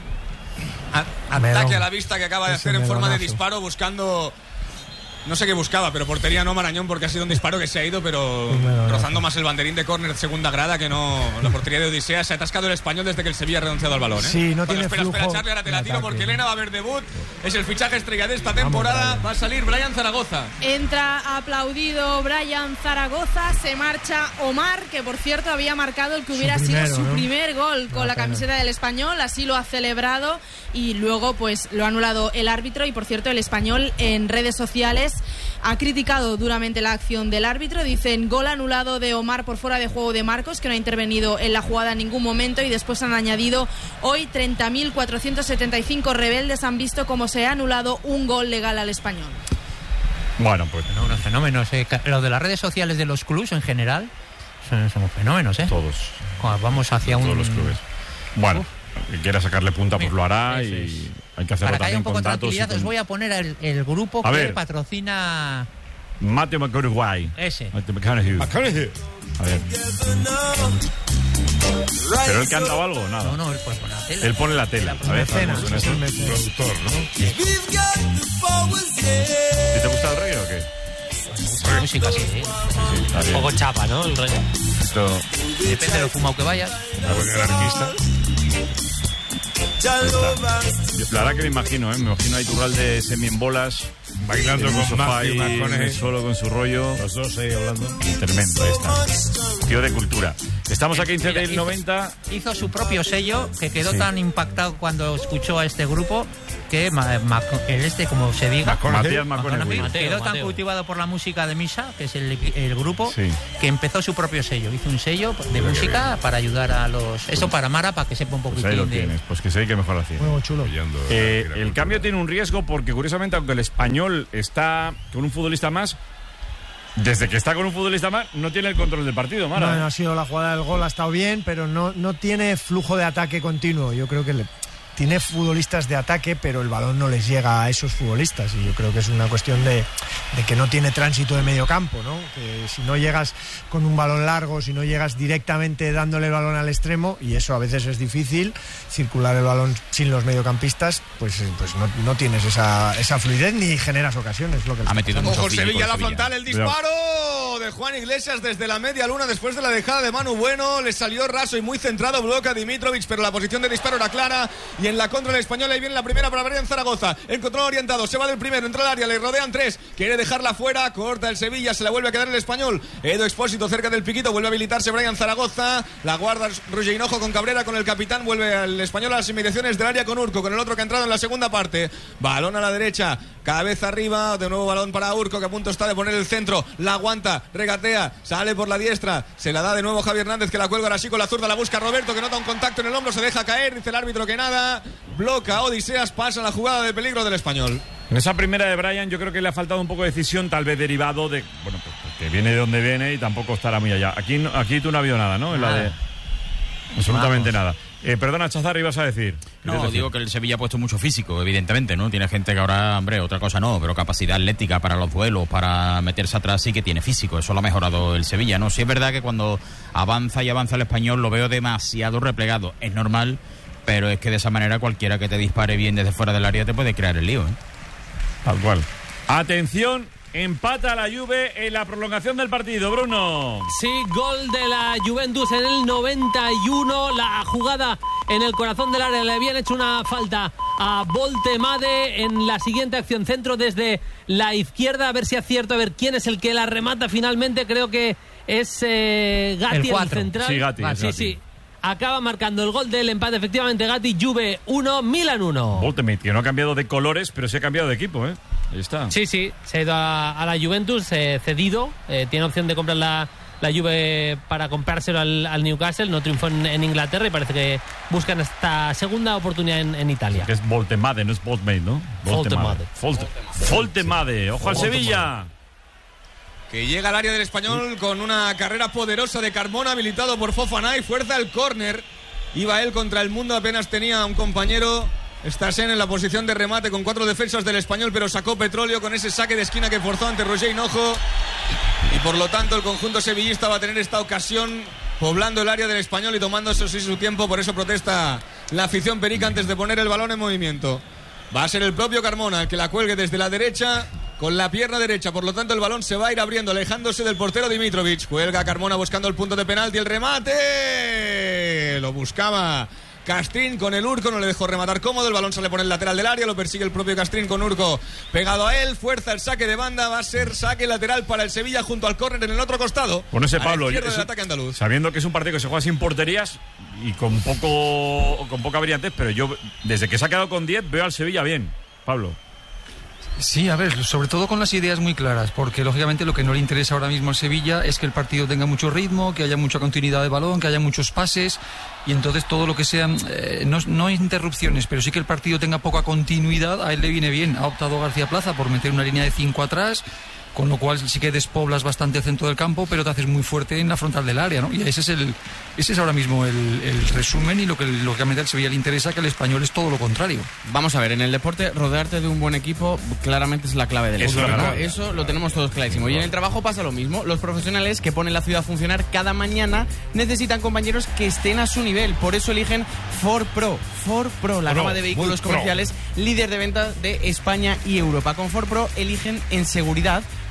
S5: a-
S3: Melón.
S5: ataque a la vista que acaba de
S3: Ese
S5: hacer en forma de
S3: melonazo.
S5: disparo buscando... No sé qué buscaba, pero portería no Marañón porque ha sido un disparo que se ha ido, pero
S3: Un melonazo.
S5: rozando más el banderín de córner segunda grada que no la portería de Odisea. Se ha atascado el español desde que el Sevilla ha renunciado al balón. ¿eh?
S3: Sí, no
S5: Bueno,
S3: tiene
S5: espera, espera,
S3: flujo
S5: Charlie, ahora te
S3: de
S5: la tiro
S3: ataque.
S5: porque Elena va a ver debut. Es el fichaje estrella de esta temporada. Va a salir Brian Zaragoza.
S7: Entra aplaudido Brian Zaragoza, se marcha Omar, que por cierto había marcado el que
S3: Su
S7: hubiera
S3: primero,
S7: sido su
S3: ¿no?
S7: primer gol con
S3: Una
S7: la
S3: pena.
S7: camiseta del Español, así lo ha celebrado y luego pues lo ha anulado el árbitro y por cierto el Español en redes sociales ha criticado duramente la acción del árbitro, dicen gol anulado de Omar por fuera de juego de Marcos, que no ha intervenido en la jugada en ningún momento y después han añadido hoy treinta mil cuatrocientos setenta y cinco rebeldes han visto cómo se ha anulado un gol legal al Español.
S1: Bueno, pues
S9: No, unos fenómenos. Eh. Ca- Lo de las redes sociales de los clubs en general son, son fenómenos, ¿eh?
S1: todos.
S9: Cuando vamos hacia un.
S1: Todos los clubes. Bueno, el que quiera sacarle punta pues lo hará
S9: Eso
S1: y
S9: es.
S1: hay que hacerlo
S9: Para que haya
S1: también
S9: un poco
S1: con
S9: de
S1: datos. y
S9: tranquilidad, os
S1: con-
S9: voy a poner el, el grupo
S1: A
S9: que
S1: ver.
S9: patrocina
S1: Matthew McConaughey.
S9: ese.
S1: Matthew McConaughey.
S2: McConaughey.
S1: A ver. ¿Pero él canta o algo? Nada.
S9: No, no, él pone la tela.
S1: Él pone la tela. A ver,
S3: Mecenas,
S1: vamos con
S3: es
S1: eso.
S3: el mecenas.
S2: Productor, ¿no?
S1: ¿Y te gusta el reggae o qué?
S9: La música, sí. ¿eh?
S1: Sí, está
S8: Un
S1: bien.
S8: poco chapa, ¿no? El rollo.
S1: Esto,
S9: Depende de lo fumado que vayas.
S2: Una buena anarquista.
S1: La verdad que me imagino, ¿eh? Me imagino a Iturralde semi en bolas,
S2: bailando
S1: en un
S2: con
S1: sofá
S2: Matthew
S1: y
S2: McConaughey,
S1: solo con su rollo.
S2: Los dos ahí hablando.
S1: Tremendo, ahí está. Tío de cultura. Estamos a quince del noventa.
S9: Hizo su propio sello que quedó
S1: Sí.
S9: tan impactado cuando escuchó a este grupo que ma, ma, el este, como se diga,
S1: Matías McConaughey.
S9: Mateo, quedó tan
S8: Mateo.
S9: cultivado por la música de Misa, que es el, el grupo,
S1: Sí.
S9: que empezó su propio sello. Hizo un sello de
S1: Mira qué
S9: música
S1: bien.
S9: para ayudar a los... Eso para Mara, para que sepa un
S1: Pues
S9: poquitín
S1: ahí lo
S9: de...
S1: tienes, pues que sé que mejor lo hacía.
S3: Muy chulo.
S1: Eh, el cambio tiene un riesgo porque, curiosamente, aunque el Español está con un futbolista más, desde que está con un futbolista más, no tiene el control del partido, Mara.
S3: No,
S1: ¿eh?
S3: no ha sido la jugada del gol, ha estado bien, pero no, no tiene flujo de ataque continuo. Yo creo que le, tiene futbolistas de ataque, pero el balón no les llega a esos futbolistas. Y yo creo que es una cuestión de, de que no tiene tránsito de medio campo, ¿no? Que si no llegas con un balón largo, si no llegas directamente dándole el balón al extremo, y eso a veces es difícil, circular el balón sin los mediocampistas, pues, pues no, no tienes esa, esa fluidez ni generas ocasiones. Lo que
S4: Ha metido
S5: Ojo,
S4: mucho
S5: el Sevilla, la frontal, el disparo de Juan Iglesias desde la media luna después de la dejada de Manu Bueno. Le salió raso y muy centrado, bloquea Dimitrovic, pero la posición de disparo era clara. Y en la contra del español, ahí viene la primera para Brian Zaragoza. El control orientado, se va del primero, entra al área, le rodean tres. Quiere dejarla fuera, corta el Sevilla, se la vuelve a quedar el español. Edo Expósito cerca del piquito, vuelve a habilitarse Brian Zaragoza. La guarda Roger Hinojo con Cabrera, con el capitán. Vuelve al español a las inmediaciones del área con Urco, con el otro que ha entrado en la segunda parte. Balón a la derecha, cabeza arriba, de nuevo balón para Urco, que a punto está de poner el centro. La aguanta, regatea, sale por la diestra, se la da de nuevo Javi Hernández, que la cuelga ahora sí con la zurda, la busca Roberto, que nota un contacto en el hombro, se deja caer, dice el árbitro que nada. Bloca Odiseas, pasa la jugada de peligro del español.
S1: En esa primera de Brian yo creo que le ha faltado un poco de decisión, tal vez derivado de, bueno, pues que viene de donde viene y tampoco estará muy allá. Aquí, no- aquí tú no ha habido nada, ¿no? En la de... Absolutamente nada. Eh, perdona, Chazar, ibas a decir.
S4: No,
S1: ¿Quieres
S4: digo
S1: decir?
S4: que el Sevilla ha puesto mucho físico, evidentemente, ¿no? Tiene gente que ahora, hombre, otra cosa no, pero capacidad atlética para los duelos, para meterse atrás, sí que tiene físico. Eso lo ha mejorado el Sevilla, ¿no? Sí es verdad que cuando avanza y avanza el español lo veo demasiado replegado. Es normal, pero es que de esa manera cualquiera que te dispare bien desde fuera del área te puede crear el lío, ¿eh?
S1: Tal cual. Atención, empata la Juve en la prolongación del partido, Bruno.
S8: Sí, gol de la Juventus en el noventa y uno. La jugada en el corazón del área. Le habían hecho una falta a Voltemade en la siguiente acción. Centro desde la izquierda. A ver si acierto, a ver quién es el que la remata finalmente. Creo que es eh, Gatti,
S9: El
S8: el,
S9: cuatro.
S8: central.
S1: Sí, Gatti, es
S8: sí,
S1: Gatti.
S8: sí. Acaba marcando el gol del empate. Efectivamente, Gatti. Juve uno, Milan uno.
S1: Voltemade, que no ha cambiado de colores, pero sí ha cambiado de equipo, ¿eh? Ahí está.
S8: Sí, sí, se ha ido a, a la Juventus, eh, cedido. Eh, tiene opción de comprar la, la Juve para comprárselo al, al Newcastle. No triunfó en, en Inglaterra y parece que buscan esta segunda oportunidad en, en Italia.
S1: Que es Voltemade, no es Voltemade, ¿no?
S8: Voltemade.
S1: Volte- Voltemade. Ojo al Sevilla.
S5: Que llega al área del español con una carrera poderosa de Carmona, habilitado por Fofana, y fuerza el córner. Iba él contra el mundo, apenas tenía un compañero. Stassen en la posición de remate con cuatro defensas del español, pero sacó petróleo con ese saque de esquina que forzó ante Roger Hinojo. Y por lo tanto el conjunto sevillista va a tener esta ocasión poblando el área del español y tomando eso sí su tiempo. Por eso protesta la afición perica antes de poner el balón en movimiento. Va a ser el propio Carmona el que la cuelgue desde la derecha con la pierna derecha. Por lo tanto el balón se va a ir abriendo, alejándose del portero Dimitrovic. Cuelga Carmona buscando el punto de penalti. El remate lo buscaba Castrín con el Urco, no le dejó rematar cómodo. El balón sale por el lateral del área, lo persigue el propio Castrín con Urco pegado a él. Fuerza el saque de banda, va a ser saque lateral para el Sevilla junto al córner en el otro costado.
S1: Bueno, ese
S5: a la
S1: Pablo,
S5: izquierda
S1: eso-
S5: del ataque andaluz.
S1: sabiendo que es un partido que se juega sin porterías y con poco con poca brillantez, pero yo desde que se ha quedado con diez veo al Sevilla bien, Pablo.
S6: Sí, a ver, sobre todo con las ideas muy claras, porque lógicamente lo que no le interesa ahora mismo al Sevilla es que el partido tenga mucho ritmo, que haya mucha continuidad de balón, que haya muchos pases, y entonces todo lo que sean, eh, no, no interrupciones, pero sí que el partido tenga poca continuidad, a él le viene bien. Ha optado García Plaza por meter una línea de cinco atrás, con lo cual sí que despoblas bastante el centro del campo, pero te haces muy fuerte en la frontal del área, ¿no? Y ese es el ese es ahora mismo el, el resumen, y lo que lógicamente al Sevilla le interesa, que al español es todo lo contrario.
S14: Vamos a ver, en el deporte rodearte de un buen equipo claramente es la clave del
S1: Eso
S14: éxito,
S1: es la
S14: ¿no?
S1: clave.
S14: Eso lo tenemos todos clarísimo. Y en el trabajo pasa lo mismo. Los profesionales que ponen la ciudad a funcionar cada mañana necesitan compañeros que estén a su nivel. Por eso eligen Ford Pro. Ford Pro, la
S1: Pro,
S14: gama de vehículos
S1: muy pro.
S14: comerciales líder de ventas de España y Europa. Con Ford Pro eligen en seguridad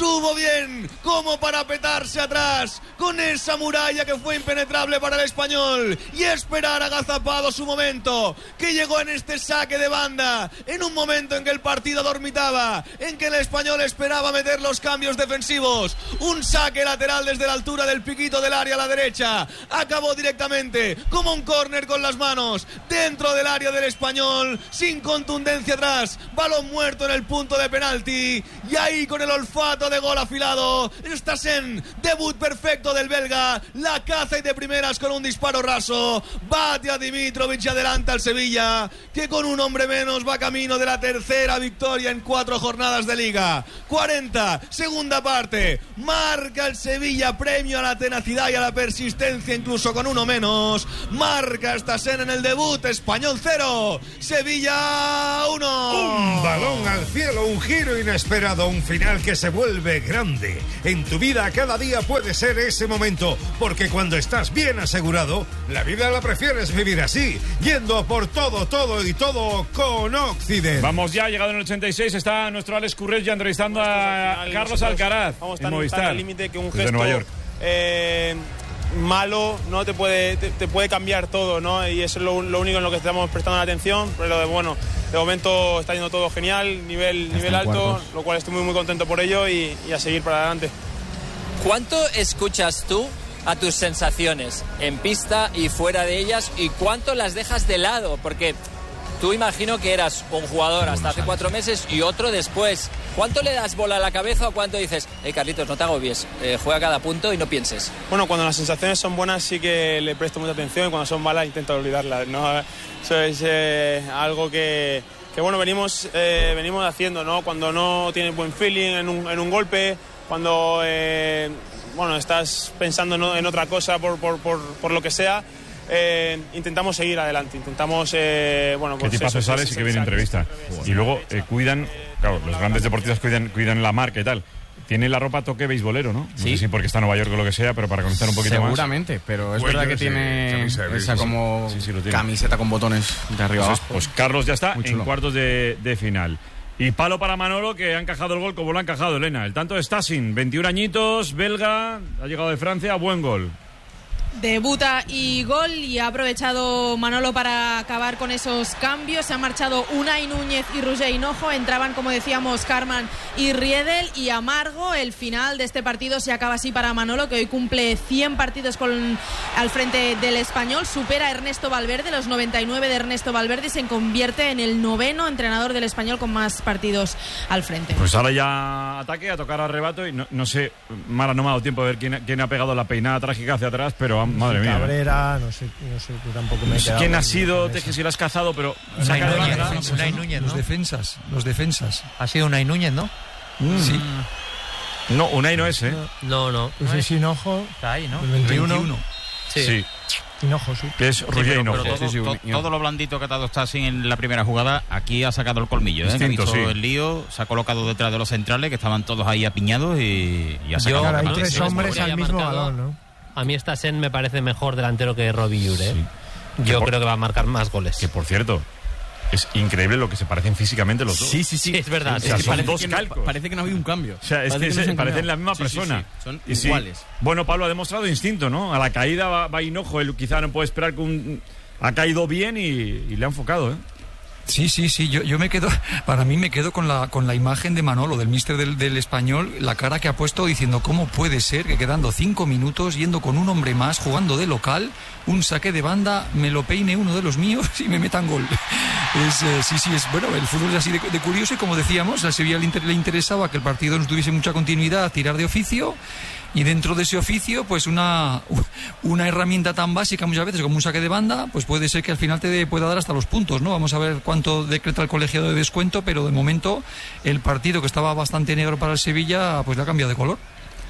S5: subo bien, como para petarse atrás, con esa muralla que fue impenetrable para el Español, y esperar agazapado su momento, que llegó en este saque de banda, en un momento en que el partido dormitaba, en que el Español esperaba meter los cambios defensivos. Un saque lateral desde la altura del piquito del área a la derecha, acabó directamente como un córner con las manos, dentro del área del Español, sin contundencia atrás, balón muerto en el punto de penalti, y ahí con el olfato de gol afilado, Stassen, debut perfecto del belga, la caza y de primeras con un disparo raso, bate a Dimitrovic y adelanta al Sevilla, que con un hombre menos va camino de la tercera victoria en cuatro jornadas de liga. Cuarenta, segunda parte, marca el Sevilla, premio a la tenacidad y a la persistencia incluso con uno menos, marca Stassen en el debut, Español cero, Sevilla uno.
S2: Un balón al cielo, un giro inesperado, un final que se vuelve grande. En tu vida cada día puede ser ese momento, porque cuando estás bien asegurado, la vida la prefieres vivir así, yendo por todo, todo y todo con Occident.
S1: Vamos ya, llegado en el ochenta y seis, está nuestro Alex Currell ya entrevistando a Carlos Alcaraz
S15: Vamos
S1: en
S15: tan,
S1: Movistar,
S15: tan al límite que un
S1: desde
S15: gesto
S1: Nueva York.
S15: Eh, malo no te puede te, te puede cambiar todo, ¿no? Y eso es lo, lo único en lo que estamos prestando la atención, pero de, bueno, de momento está yendo todo genial, nivel, nivel alto, cuartos. Lo cual estoy muy muy contento por ello y, y a seguir para adelante.
S16: ¿Cuánto escuchas tú a tus sensaciones en pista y fuera de ellas, y cuánto las dejas de lado? Porque tú imagino que eras un jugador hasta hace cuatro meses y otro después. ¿Cuánto le das bola a la cabeza o cuánto dices, hey Carlitos, no te agobies, eh, juega cada punto y no pienses?
S15: Bueno, cuando las sensaciones son buenas sí que le presto mucha atención, y cuando son malas intento olvidarlas, ¿no? Eso es eh, algo que, que bueno, venimos, eh, venimos haciendo, ¿no? Cuando no tienes buen feeling en un, en un golpe, cuando eh, bueno, estás pensando en, en otra cosa por, por, por, por lo que sea, Eh, intentamos seguir adelante, intentamos eh, bueno,
S1: qué
S15: pues
S1: tipazo
S15: eso,
S1: sales
S15: eso,
S1: y que viene
S15: eso,
S1: entrevista.
S15: eso,
S1: Y luego eh, cuidan, claro, los grandes deportistas cuidan, cuidan la marca y tal. Tiene la ropa toque beisbolero, ¿no? No
S14: Sí.
S1: sé si porque está en Nueva York o lo que sea, pero para conocer un poquito más.
S14: Seguramente, pero es
S1: Bueno,
S14: verdad que
S1: sí,
S14: tiene
S1: camisa de
S14: esa
S1: béisbol,
S14: como
S1: sí, sí, lo tiene.
S14: camiseta con botones de arriba
S1: Pues,
S14: abajo.
S1: pues Carlos ya está
S14: Muy
S1: en
S14: chulo.
S1: cuartos de, de final. Y palo para Manolo, que ha encajado el gol como lo ha encajado Elena. El tanto de Stassen, veintiún añitos, belga, ha llegado de Francia, buen gol.
S7: Debuta y gol, y ha aprovechado Manolo para acabar con esos cambios. Se han marchado Unai Núñez y Roger Hinojo. Entraban, como decíamos, Carman y Riedel y Amargo. El final de este partido se acaba así para Manolo, que hoy cumple cien partidos con, al frente del Español. Supera a Ernesto Valverde, los noventa y nueve de Ernesto Valverde, y se convierte en el noveno entrenador del Español con más partidos al frente.
S1: Pues ahora ya ataque, a tocar arrebato, y no, no sé, Mara, no me ha dado tiempo de ver quién, quién ha pegado la peinada trágica hacia atrás, pero madre mía.
S3: Cabrera, no sé, no sé, yo tampoco me he
S1: No sé
S3: quedado
S1: quién ha
S3: con-
S1: sido,
S3: con
S1: te
S3: eso.
S1: que si lo has cazado, pero
S9: Unai
S1: saca de
S9: Núñez,
S1: banda.
S9: ¿no? Unai Núñez,
S6: Los
S9: ¿no?
S6: defensas, los defensas.
S9: Ha sido Unai Núñez, ¿no?
S6: Sí.
S1: No, Unai no es, ¿eh?
S8: No, no.
S3: Pues es Hinojo,
S9: Está ahí, ¿no?
S3: el veintiuno.
S6: veintiuno.
S8: Sí.
S1: Sí,
S3: Hinojo, sí.
S1: que es
S4: Sí,
S1: Roger
S4: pero,
S1: Hinojo.
S4: pero todo,
S14: Sí, sí,
S4: to-
S14: un-
S4: todo lo blandito que ha dado Stassen en la primera jugada, aquí ha sacado el colmillo, ¿eh? Que ha
S1: Distinto,
S4: visto
S1: sí.
S4: el lío, se ha colocado detrás de los centrales, que estaban todos ahí apiñados, y, y ha sacado
S8: Yo-
S3: Claro,
S4: el
S3: hay
S8: no,
S3: tres
S8: sí,
S3: hombres
S8: sí,
S3: al
S8: haya
S3: mismo
S8: marcado.
S3: balón, ¿no?
S8: A mí Stassen me parece mejor delantero que Robbie Jure. ¿eh? Yo
S1: por-
S8: creo que va a marcar más goles.
S1: Que por cierto, es increíble lo que se parecen físicamente los dos.
S14: Sí, sí, sí.
S8: Sí, es verdad.
S1: O sea,
S8: Sí,
S1: son
S8: parece
S1: dos
S14: que no-
S1: calcos.
S14: parece que no ha habido un cambio.
S1: O sea, es
S14: Parece
S1: que,
S14: no
S1: se-
S14: se han
S1: parecen
S14: cambiado.
S1: la misma
S14: Sí, sí,
S1: persona.
S14: sí. Son
S1: Y sí.
S14: iguales.
S1: Bueno, Pablo ha demostrado instinto, ¿no? A la caída va, va Hinojo, él quizá no puede esperar que un... Ha caído bien y, y le ha enfocado, ¿eh?
S6: Sí, sí, sí, yo, yo me quedo, para mí me quedo con la, con la imagen de Manolo, del míster del, del Español, la cara que ha puesto diciendo cómo puede ser que quedando cinco minutos, yendo con un hombre más, jugando de local, un saque de banda, me lo peine uno de los míos y me metan gol. Es, eh, sí, sí, es bueno, el fútbol es así de, de curioso, y como decíamos, al Sevilla le, inter- le interesaba que el partido no tuviese mucha continuidad, tirar de oficio, y dentro de ese oficio, pues una, una herramienta tan básica muchas veces como un saque de banda, pues puede ser que al final te de- pueda dar hasta los puntos, ¿no? Vamos a ver cuánto decreta el colegiado de descuento, pero de momento el partido, que estaba bastante negro para el Sevilla, pues le ha cambiado de color.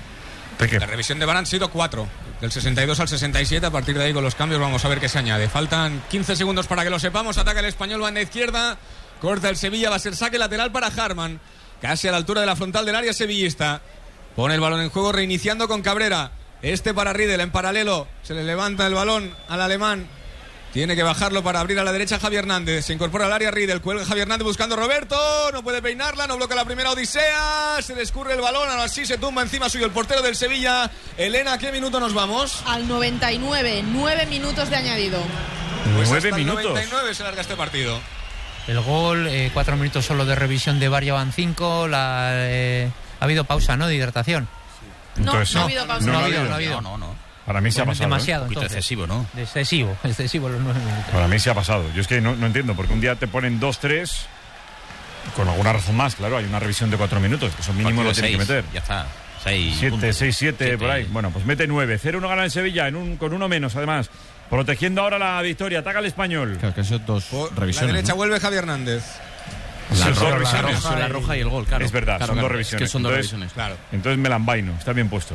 S5: La revisión de V A R han sido cuatro, del sesenta y dos al sesenta y siete. A partir de ahí, con los cambios, vamos a ver qué se añade. Faltan quince segundos para que lo sepamos. Ataca el Español, banda izquierda. Corta el Sevilla, va a ser saque lateral para Harman, casi a la altura de la frontal del área sevillista. Pone el balón en juego, reiniciando con Cabrera. Este para Riedel en paralelo. Se le levanta el balón al alemán. Tiene que bajarlo para abrir a la derecha Javi Hernández. Se incorpora al área Riedel. Cuelga Javi Hernández buscando a Roberto. No puede peinarla. No bloquea la primera Odisea. Se le escurre el balón. Ahora sí se tumba encima suyo el portero del Sevilla. Elena, ¿a qué minuto nos vamos?
S7: Al noventa y nueve. Nueve minutos de añadido.
S5: Pues
S1: Nueve
S5: hasta
S1: minutos.
S5: el noventa y nueve se larga este partido.
S9: El gol, eh, cuatro minutos solo de revisión de V A R, ya van cinco. La, eh, ha habido pausa, ¿no? De hidratación.
S7: No,
S1: Entonces,
S7: no ha habido pausa.
S9: No,
S1: no
S9: ha
S1: ha
S9: habido,
S1: habido.
S9: no ha habido.
S4: No, no, no.
S1: Para mí se ha pasado.
S9: Demasiado,
S4: Un poquito
S9: entonces.
S4: excesivo, ¿no?
S9: Excesivo, excesivo los nueve minutos.
S1: Para mí se ha pasado. Yo es que no, no entiendo, porque un día te ponen dos tres, con alguna razón más, claro, hay una revisión de cuatro minutos, eso mínimo
S4: Partido
S1: lo tiene que
S4: seis,
S1: meter.
S4: Ya está. seis
S1: siete,
S4: puntos.
S1: seis, siete,
S4: Siete.
S1: por ahí. Bueno, pues mete nueve. cero uno gana el Sevilla, en un, con uno menos, además. Protegiendo ahora la victoria. Ataca el Español.
S17: Claro, que son dos
S5: Por
S17: revisiones.
S5: la derecha
S17: ¿no?
S5: vuelve Javi Hernández.
S1: Son
S17: La
S1: dos
S17: roja,
S1: revisiones.
S17: la roja, la roja y el gol, claro.
S1: Es verdad,
S17: Claro,
S1: son
S17: claro.
S1: dos revisiones.
S17: Es que son dos
S1: Entonces-
S17: revisiones.
S5: Claro.
S1: Entonces me la envaino, está bien puesto.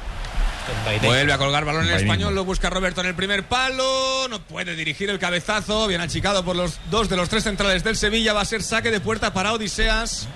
S5: Vuelve a colgar balón en el
S1: Vainismo.
S5: Español, lo busca Roberto en el primer palo, no puede dirigir el cabezazo, bien achicado por los dos de los tres centrales del Sevilla, va a ser saque de puerta para Odiseas,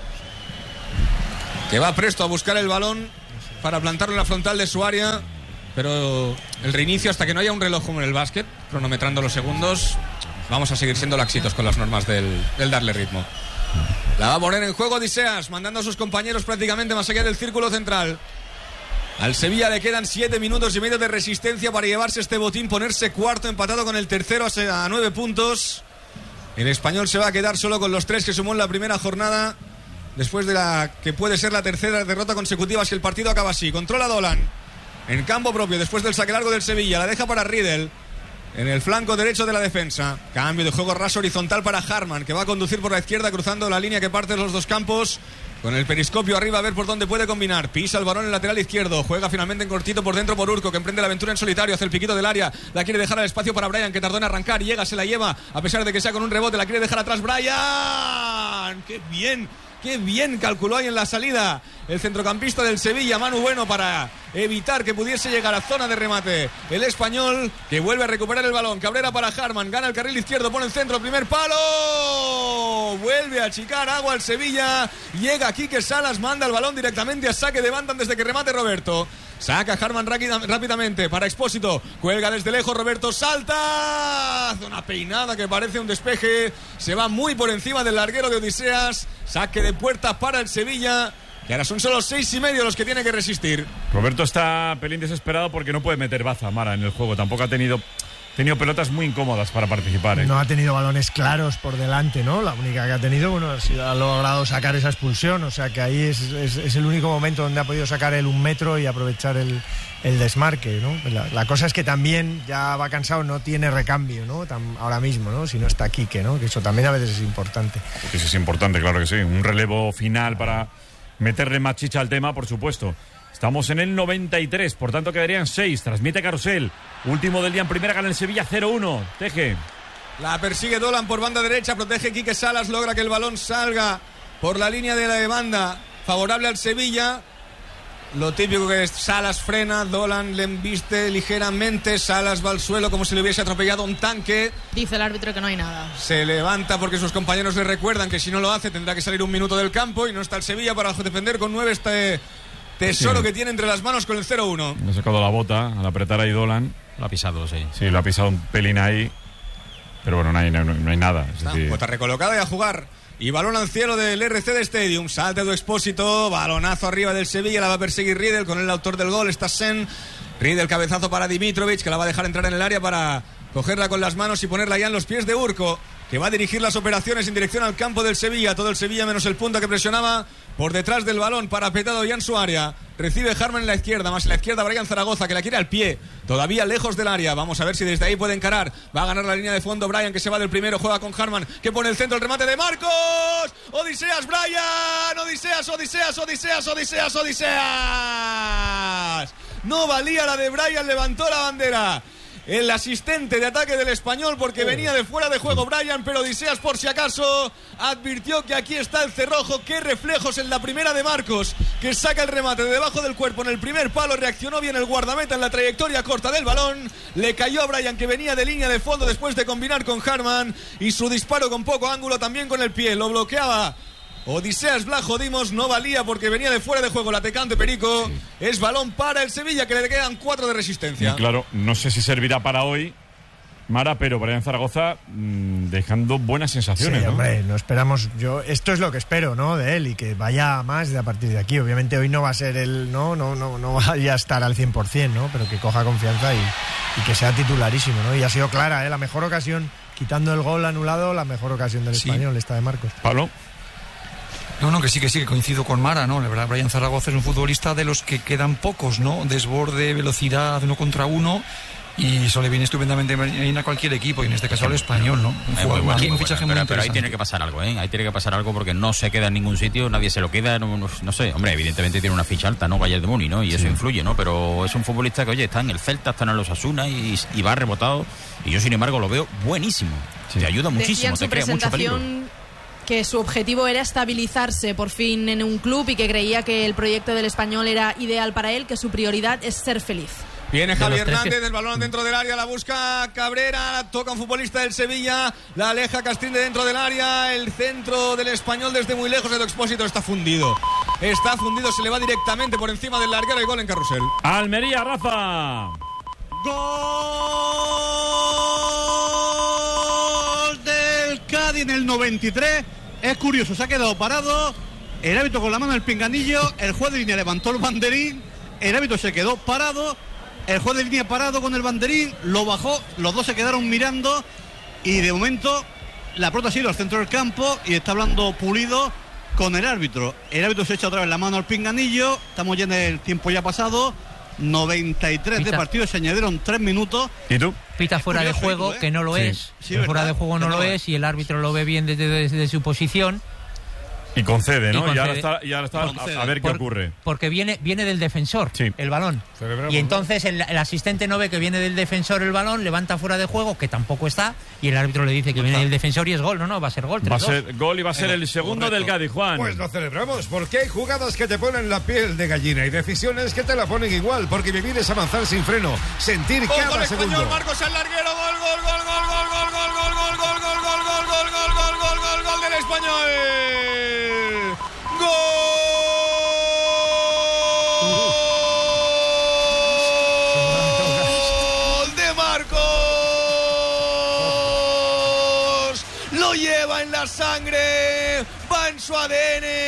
S5: que va presto a buscar el balón para plantarlo en la frontal de su área, pero el reinicio hasta que no haya un reloj como en el básquet, cronometrando los segundos, vamos a seguir siendo laxitos con las normas del, del darle ritmo. La va a poner en juego Odiseas, mandando a sus compañeros prácticamente más allá del círculo central. Al Sevilla le quedan siete minutos y medio de resistencia para llevarse este botín, ponerse cuarto, empatado con el tercero a nueve puntos. El Español se va a quedar solo con los tres que sumó en la primera jornada, después de la que puede ser la tercera derrota consecutiva si el partido acaba así. Controla Dolan en campo propio después del saque largo del Sevilla, la deja para Riedel en el flanco derecho de la defensa. Cambio de juego raso horizontal para Harman, que va a conducir por la izquierda cruzando la línea que parte los dos campos, con el periscopio arriba a ver por dónde puede combinar. Pisa el balón en el lateral izquierdo, juega finalmente en cortito por dentro por Urco, que emprende la aventura en solitario, hace el piquito del área, la quiere dejar al espacio para Brian, que tardó en arrancar, llega, se la lleva, a pesar de que sea con un rebote, la quiere dejar atrás Brian. ¡Qué bien! ¡Qué bien calculó ahí en la salida el centrocampista del Sevilla, Manu Bueno, para evitar que pudiese llegar a zona de remate el Español, que vuelve a recuperar el balón. Cabrera para Harman, gana el carril izquierdo, pone el centro, primer palo, vuelve a achicar agua al Sevilla, llega Quique Salas, manda el balón directamente a saque de banda antes de que remate Roberto. Saca Harman rápidamente para Expósito, cuelga desde lejos, Roberto salta, hace una peinada que parece un despeje, se va muy por encima del larguero de Odiseas. Saque de puerta para el Sevilla, que ahora son solo seis y medio los que tiene que resistir.
S1: Roberto está pelín desesperado porque no puede meter baza, Mara, en el juego. Tampoco ha tenido, tenido pelotas muy incómodas para participar, ¿eh?
S3: No ha tenido balones claros por delante, ¿no? La única que ha tenido, bueno, ha, sido, ha logrado sacar esa expulsión. O sea que ahí es, es, es el único momento donde ha podido sacar el un metro y aprovechar el, el desmarque, ¿no? La, la cosa es que también ya va cansado, no tiene recambio, ¿no? Tam, ahora mismo, ¿no? Si no está Quique, ¿no? Que eso también a veces es importante.
S1: Porque eso es importante, claro que sí. Un relevo final para meterle más chicha al tema, por supuesto. Estamos en el noventa y tres, por tanto quedarían seis. Transmite Carusel. Último del día en primera, gana el Sevilla cero uno. Teje.
S5: La persigue Dolan por banda derecha, protege Quique Salas, logra que el balón salga por la línea de la banda favorable al Sevilla. Lo típico que es Salas frena, Dolan le embiste ligeramente, Salas va al suelo como si le hubiese atropellado un tanque.
S7: Dice el árbitro que no hay nada.
S5: Se levanta porque sus compañeros le recuerdan que si no lo hace tendrá que salir un minuto del campo y no está el Sevilla para defender con nueve este tesoro
S1: Sí.
S5: que tiene entre las manos con el cero uno.
S1: Le ha sacado la bota al apretar ahí Dolan.
S4: Lo ha pisado, sí.
S1: Sí, lo ha pisado un pelín ahí. Pero bueno, no hay, no, no hay nada. Es
S5: Está,
S1: decir,
S5: bota recolocada y a jugar. Y balón al cielo del R C D Stadium. Salta de Expósito. Balonazo arriba del Sevilla. La va a perseguir Riedel con el autor del gol. Está Sen. Riedel cabezazo para Dimitrovic, que la va a dejar entrar en el área para cogerla con las manos y ponerla ya en los pies de Urco, que va a dirigir las operaciones en dirección al campo del Sevilla. Todo el Sevilla menos el punta que presionaba por detrás del balón, parapetado ya en su área. Recibe Harman en la izquierda, más en la izquierda Brian Zaragoza, que la quiere al pie, todavía lejos del área. Vamos a ver si desde ahí puede encarar. Va a ganar la línea de fondo Brian, que se va del primero, juega con Harman, que pone el centro, el remate de Marcos. Odiseas, Brian. Odiseas, Odiseas, Odiseas, Odiseas, Odiseas. No valía la de Brian, levantó la bandera el asistente de ataque del Español porque venía de fuera de juego Brian, pero Odiseas por si acaso advirtió que aquí está el cerrojo. Qué reflejos en la primera de Marcos, que saca el remate de debajo del cuerpo en el primer palo. Reaccionó bien el guardameta en la trayectoria corta del balón, le cayó a Brian, que venía de línea de fondo después de combinar con Harman, y su disparo con poco ángulo también con el pie, lo bloqueaba Odiseas Blajo Dimos, no valía porque venía de fuera de juego el atacante Perico. Sí. Es balón para el Sevilla, que le quedan cuatro de resistencia.
S1: Y claro, no sé si servirá para hoy, Mara, pero Brian Zaragoza mmm, dejando buenas sensaciones,
S3: sí,
S1: ¿no?
S3: Hombre, no esperamos, yo esto es lo que espero, ¿no? De él y que vaya más de a partir de aquí. Obviamente hoy no va a ser el, no, no, no, no vaya a estar al cien por ciento, ¿no? Pero que coja confianza y, y que sea titularísimo, ¿no? Y ha sido clara, ¿eh? La mejor ocasión, quitando el gol anulado, la mejor ocasión del
S6: sí.
S3: Español, esta de Marcos.
S1: Pablo.
S6: No, no, que sí, que sí, que coincido con Mara, ¿no? La verdad, Brian Zaragoza es un futbolista de los que quedan pocos, ¿no? Desborde, velocidad, uno contra uno. Y eso le viene estupendamente bien a cualquier equipo, y en este caso al Español, ¿no? Un,
S4: Es
S6: jugador,
S4: muy bueno,
S6: un
S4: muy
S6: fichaje
S4: bueno,
S6: muy
S4: pero, pero ahí
S6: interesante.
S4: tiene que pasar algo, ¿eh? Ahí tiene que pasar algo porque no se queda en ningún sitio, nadie se lo queda, no, no, no sé. Hombre, evidentemente tiene una ficha alta, ¿no? Bayern de Múnich, ¿no? Y sí. eso influye, ¿no? Pero es un futbolista que, oye, está en el Celta, está en el Osasuna y, y va rebotado. Y yo, sin embargo, lo veo buenísimo. Sí. Te ayuda muchísimo, te crea mucho peligro.
S7: Que su objetivo era estabilizarse por fin en un club y que creía que el proyecto del Español era ideal para él, que su prioridad es ser feliz.
S5: Viene
S8: De
S5: Javi
S8: los tres
S5: Hernández,
S8: que-
S5: el balón dentro del área, la busca Cabrera, la toca un futbolista del Sevilla, la aleja Castrín de dentro del área, el centro del Español desde muy lejos, el Expósito está fundido. Está fundido, se le va directamente por encima del larguero y gol en Carrusel.
S1: Almería, Rafa.
S11: Gol del Cádiz en el noventa y tres. Es curioso, se ha quedado parado. El árbitro con la mano en el pinganillo. El juez de línea levantó el banderín. El árbitro se quedó parado. El juez de línea parado con el banderín. Lo bajó. Los dos se quedaron mirando. Y de momento la pelota ha sido al centro del campo. Y está hablando Pulido con el árbitro. El árbitro se echa otra vez la mano al pinganillo. Estamos ya en el tiempo ya pasado. noventa y tres
S9: Pita.
S11: de partido. Se añadieron tres minutos.
S1: ¿Y tú?
S9: Pita fuera de
S11: curioso,
S9: juego,
S11: ¿eh?
S9: que no lo
S1: Sí.
S9: es.
S11: Sí,
S9: El fuera
S11: ¿verdad?
S9: de juego no
S11: Que no
S9: lo
S11: lo
S9: es y el árbitro lo ve bien desde, desde su posición.
S1: Y concede, ¿no?
S9: Y concede.
S1: Y ahora está, y ahora está
S11: Concede.
S1: a, a ver qué
S9: Por-
S1: ocurre.
S9: Porque viene, viene del defensor
S1: Sí.
S9: el balón.
S2: Celebramos,
S9: Y entonces el, el asistente no ve que viene del defensor el balón, levanta fuera de juego, que tampoco está, y el árbitro le dice que viene del defensor y es gol. No, no, va a ser gol.
S1: Va a
S9: tres dos.
S1: ser gol y va a ser el segundo
S2: correcto.
S1: del Cádiz, Juan.
S2: Pues lo celebramos, porque hay jugadas que te ponen la piel de gallina y decisiones que te la ponen igual, porque vivir es avanzar sin freno, sentir
S5: Ojo
S2: cada
S5: el Español,
S2: segundo.
S5: Marcos al larguero, gol, gol, gol, gol, gol, gol, gol, gol, gol, gol, gol, gol, gol, gol, gol, gol, gol, gol, gol del Español. Gol de Marcos. Lo lleva en la sangre, va en su A D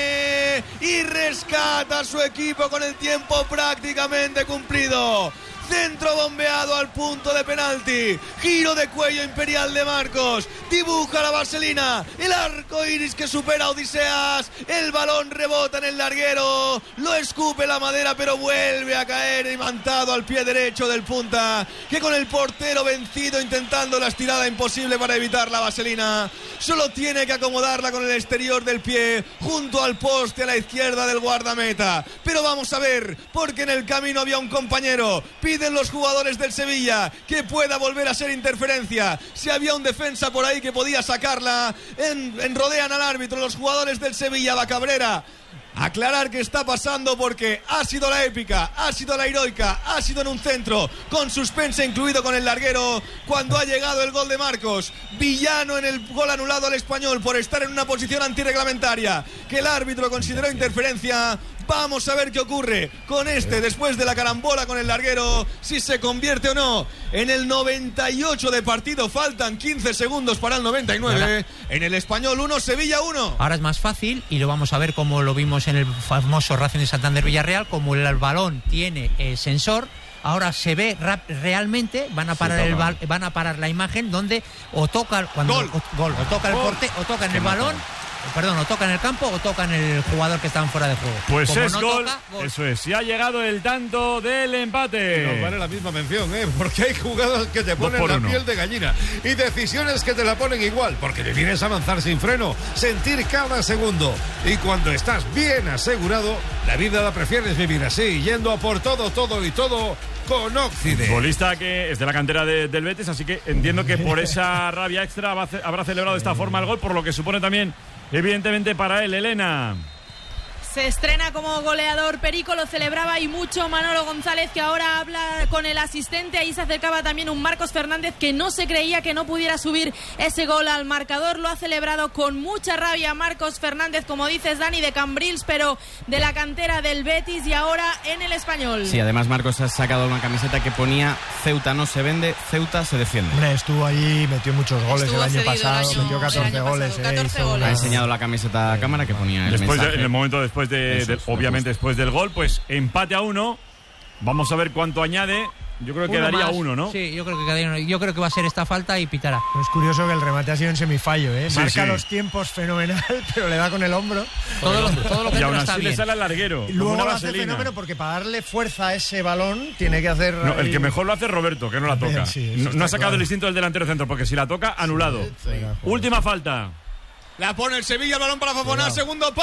S5: N y rescata a su equipo con el tiempo prácticamente cumplido. Centro bombeado al punto de penalti. Giro de cuello imperial de Marcos. Dibuja la vaselina. El arco iris que supera Odiseas. El balón rebota en el larguero. Lo escupe la madera, pero vuelve a caer imantado al pie derecho del punta. Que con el portero vencido intentando la estirada imposible para evitar la vaselina. Solo tiene que acomodarla con el exterior del pie junto al poste a la izquierda del guardameta. Pero vamos a ver, porque en el camino había un compañero. Piden los jugadores del Sevilla que pueda volver a ser interferencia. Si había un defensa por ahí que podía sacarla, en, en rodean al árbitro los jugadores del Sevilla, va Cabrera. Aclarar qué está pasando porque ha sido la épica, ha sido la heroica, ha sido en un centro, con suspense incluido con el larguero, cuando ha llegado el gol de Marcos. Villano en el gol anulado al Español por estar en una posición antirreglamentaria que el árbitro consideró interferencia. Vamos a ver qué ocurre con este después de la carambola con el larguero, si se convierte o no en el noventa y ocho de partido. Faltan quince segundos para el noventa y nueve. En el Español uno, Sevilla uno.
S9: Ahora es más fácil y lo vamos a ver como lo vimos en el famoso Racing de Santander Villarreal, como el balón tiene el sensor. Ahora se ve rap- realmente, van a parar el bal- van a parar la imagen donde o toca cuando
S5: Gol.
S9: o, gol, o toca el
S5: Gol.
S9: porte, o toca en el balón, perdón, o toca en el campo o toca en el jugador que está fuera de juego.
S1: Pues
S9: Como
S1: es
S9: no
S1: gol.
S9: toca, gol.
S1: Eso es. Y ha llegado el tanto del empate.
S2: Nos vale la misma mención, ¿eh? Porque hay jugadas que te ponen
S1: por
S2: la
S1: uno.
S2: piel de gallina y decisiones que te la ponen igual, porque vivir es avanzar sin freno, sentir cada segundo. Y cuando estás bien asegurado, la vida la prefieres vivir así, yendo a por todo, todo y todo con Occident.
S1: Futbolista que es de la cantera de- del Betis, así que entiendo que por esa rabia extra va a ce- habrá celebrado de esta forma el gol, por lo que supone también, evidentemente, para él, Elena.
S7: Se estrena como goleador Perico, lo celebraba y mucho Manolo González, que ahora habla con el asistente. Ahí se acercaba también un Marcos Fernández que no se creía que no pudiera subir ese gol al marcador. Lo ha celebrado con mucha rabia Marcos Fernández, como dices, Dani, de Cambrils, pero de la cantera del Betis y ahora en el Español.
S14: Sí, además Marcos ha sacado una camiseta que ponía Ceuta no se vende, Ceuta se defiende.
S3: Hombre, estuvo allí, metió muchos goles
S7: Estuvo
S3: el año
S7: cedido
S3: pasado,
S7: el año-
S3: metió catorce
S7: el año
S3: goles.
S7: pasado,
S3: eh,
S7: catorce
S3: hizo
S7: goles.
S3: una-
S14: Ha enseñado la camiseta a cámara que ponía el
S1: Después de-
S14: mensaje.
S1: en el momento después de,
S14: Eso
S1: del-
S14: es,
S1: obviamente después del gol, pues empate a uno. Vamos a ver cuánto añade. Yo creo que
S9: Uno
S1: daría
S9: más.
S1: uno, ¿no?
S9: Sí, yo creo que quedaría uno. Yo creo que va a ser esta falta y pitará.
S3: Es curioso que el remate ha sido en semifallo, ¿eh?
S1: Sí,
S3: Marca
S1: sí.
S3: los tiempos fenomenal, pero le da con el hombro.
S9: Todo lo, todo lo que
S1: Y
S9: entra
S1: aún
S9: está
S1: así le
S9: bien.
S1: sale al larguero.
S3: Y
S1: como
S3: luego
S1: una
S3: lo hace
S1: vaselina.
S3: fenómeno porque para darle fuerza a ese balón tiene que hacer...
S1: No, el
S3: ahí-
S1: que mejor lo hace es Roberto, que no la toca.
S3: Sí, eso
S1: no, no
S3: está
S1: ha sacado
S3: claro.
S1: el instinto del delantero centro, porque si la toca, anulado. Última falta.
S5: La pone el Sevilla, el balón para Fofana, segundo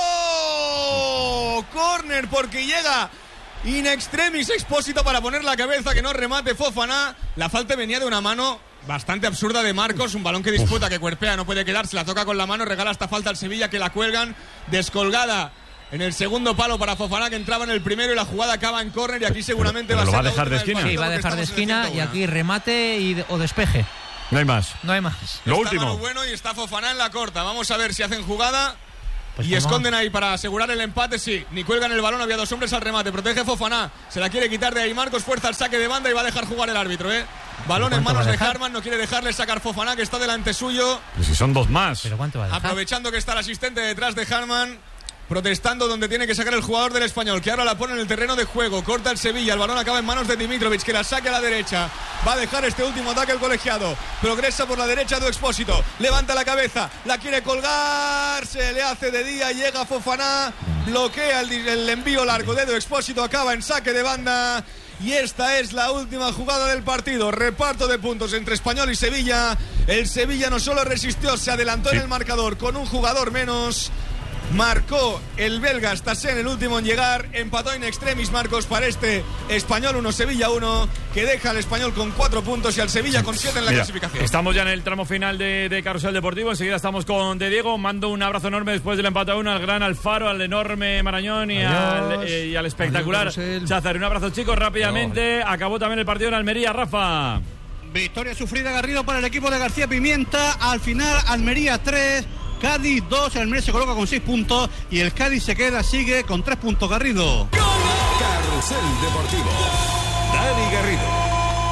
S5: palo. Córner porque llega in extremis Expósito para poner la cabeza, que no remate Fofana. La falta venía de una mano bastante absurda de Marcos, un balón que disputa, que cuerpea, no puede quedarse, la toca con la mano, regala esta falta al Sevilla, que la cuelgan descolgada en el segundo palo para Fofana, que entraba en el primero, y la jugada acaba en córner, y aquí seguramente
S1: Pero
S5: va a
S1: lo
S5: ser
S1: va a
S5: la
S1: dejar de
S5: última del
S1: esquina.
S9: Sí,
S5: partido,
S9: va a
S5: porque
S9: dejar de
S5: estamos en el
S9: esquina y
S5: ciento uno.
S9: aquí remate y, o despeje.
S1: No hay más.
S9: No hay más.
S1: Lo
S5: Está
S1: último.
S5: Manu Bueno y está Fofana en la corta. Vamos a ver si hacen jugada.
S9: Pues
S5: y
S9: como-
S5: esconden ahí para asegurar el empate, sí. Ni cuelgan el balón, había dos hombres al remate. Protege Fofana, se la quiere quitar de ahí Marcos, fuerza al saque de banda y va a dejar jugar el árbitro, ¿eh? Balón en
S9: ¿Cuánto va
S5: manos
S9: a
S5: de
S9: dejar?
S5: Harman, no quiere dejarle sacar Fofana, que está delante suyo.
S1: Pero si son dos más.
S9: ¿Pero cuánto va a dejar?
S5: Aprovechando que está el asistente detrás de Harman, protestando donde tiene que sacar el jugador del Español, que ahora la pone en el terreno de juego. Corta el Sevilla, el balón acaba en manos de Dimitrovic, que la saque a la derecha. Va a dejar este último ataque el colegiado. Progresa por la derecha de Expósito, levanta la cabeza, la quiere colgar, se le hace de día, llega Fofana, bloquea el, el envío largo de Expósito, acaba en saque de banda. Y esta es la última jugada del partido. Reparto de puntos entre Español y Sevilla. El Sevilla no solo resistió, se adelantó en el marcador con un jugador menos. Marcó el belga Stassen, el último en llegar. Empató in extremis Marcos para este Español uno, Sevilla uno, que deja al Español con cuatro puntos y al Sevilla con siete en la
S1: Mira,
S5: clasificación.
S1: estamos ya en el tramo final de, de Carrusel Deportivo. Enseguida estamos con De Diego. Mando un abrazo enorme después del empate a uno al gran Alfaro, al enorme Marañón y, al, eh, y al espectacular Chazar. Un abrazo, chicos, rápidamente. Acabó también el partido en Almería, Rafa.
S11: Victoria sufrida, Garrido, para el equipo de García Pimienta. Al final, Almería tres, Cádiz dos. El Almería se coloca con seis puntos y el Cádiz se queda, sigue con tres puntos, Garrido.
S2: Carrusel Deportivo. Dani Garrido.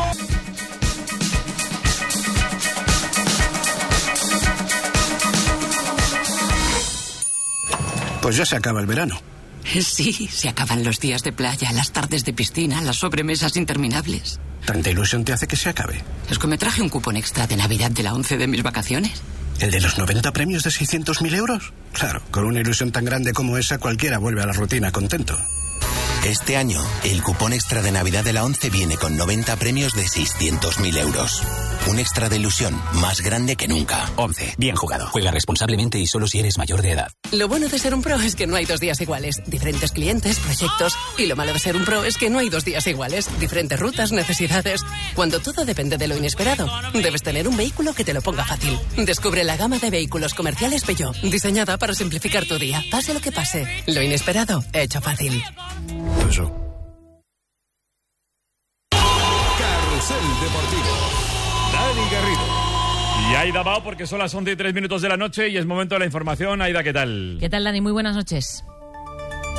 S18: Pues ya se acaba el verano.
S19: Sí, se acaban los días de playa, las tardes de piscina, las sobremesas interminables.
S18: ¿Tanta ilusión te hace que se acabe?
S19: Es que me traje un cupón extra de Navidad de la once de mis vacaciones.
S18: ¿El de los noventa premios de seiscientos mil euros? Claro, con una ilusión tan grande como esa, cualquiera vuelve a la rutina contento.
S20: Este año, el cupón extra de Navidad de la once viene con noventa premios de seiscientos mil euros. Un extra de ilusión más grande que nunca.
S21: once. Bien jugado. Juega responsablemente y solo si eres mayor de edad.
S19: Lo bueno de ser un pro es que no hay dos días iguales. Diferentes clientes, proyectos. Y lo malo de ser un pro es que no hay dos días iguales. Diferentes rutas, necesidades. Cuando todo depende de lo inesperado, debes tener un vehículo que te lo ponga fácil. Descubre la gama de vehículos comerciales Peugeot, diseñada para simplificar tu día. Pase lo que pase, lo inesperado, hecho fácil.
S18: Eso.
S2: Carrusel Deportivo. Dani Garrido.
S1: Y Aida va porque son las once y tres minutos de la noche y es momento de la información. Aida, ¿qué tal?
S22: ¿Qué tal, Dani? Muy buenas noches.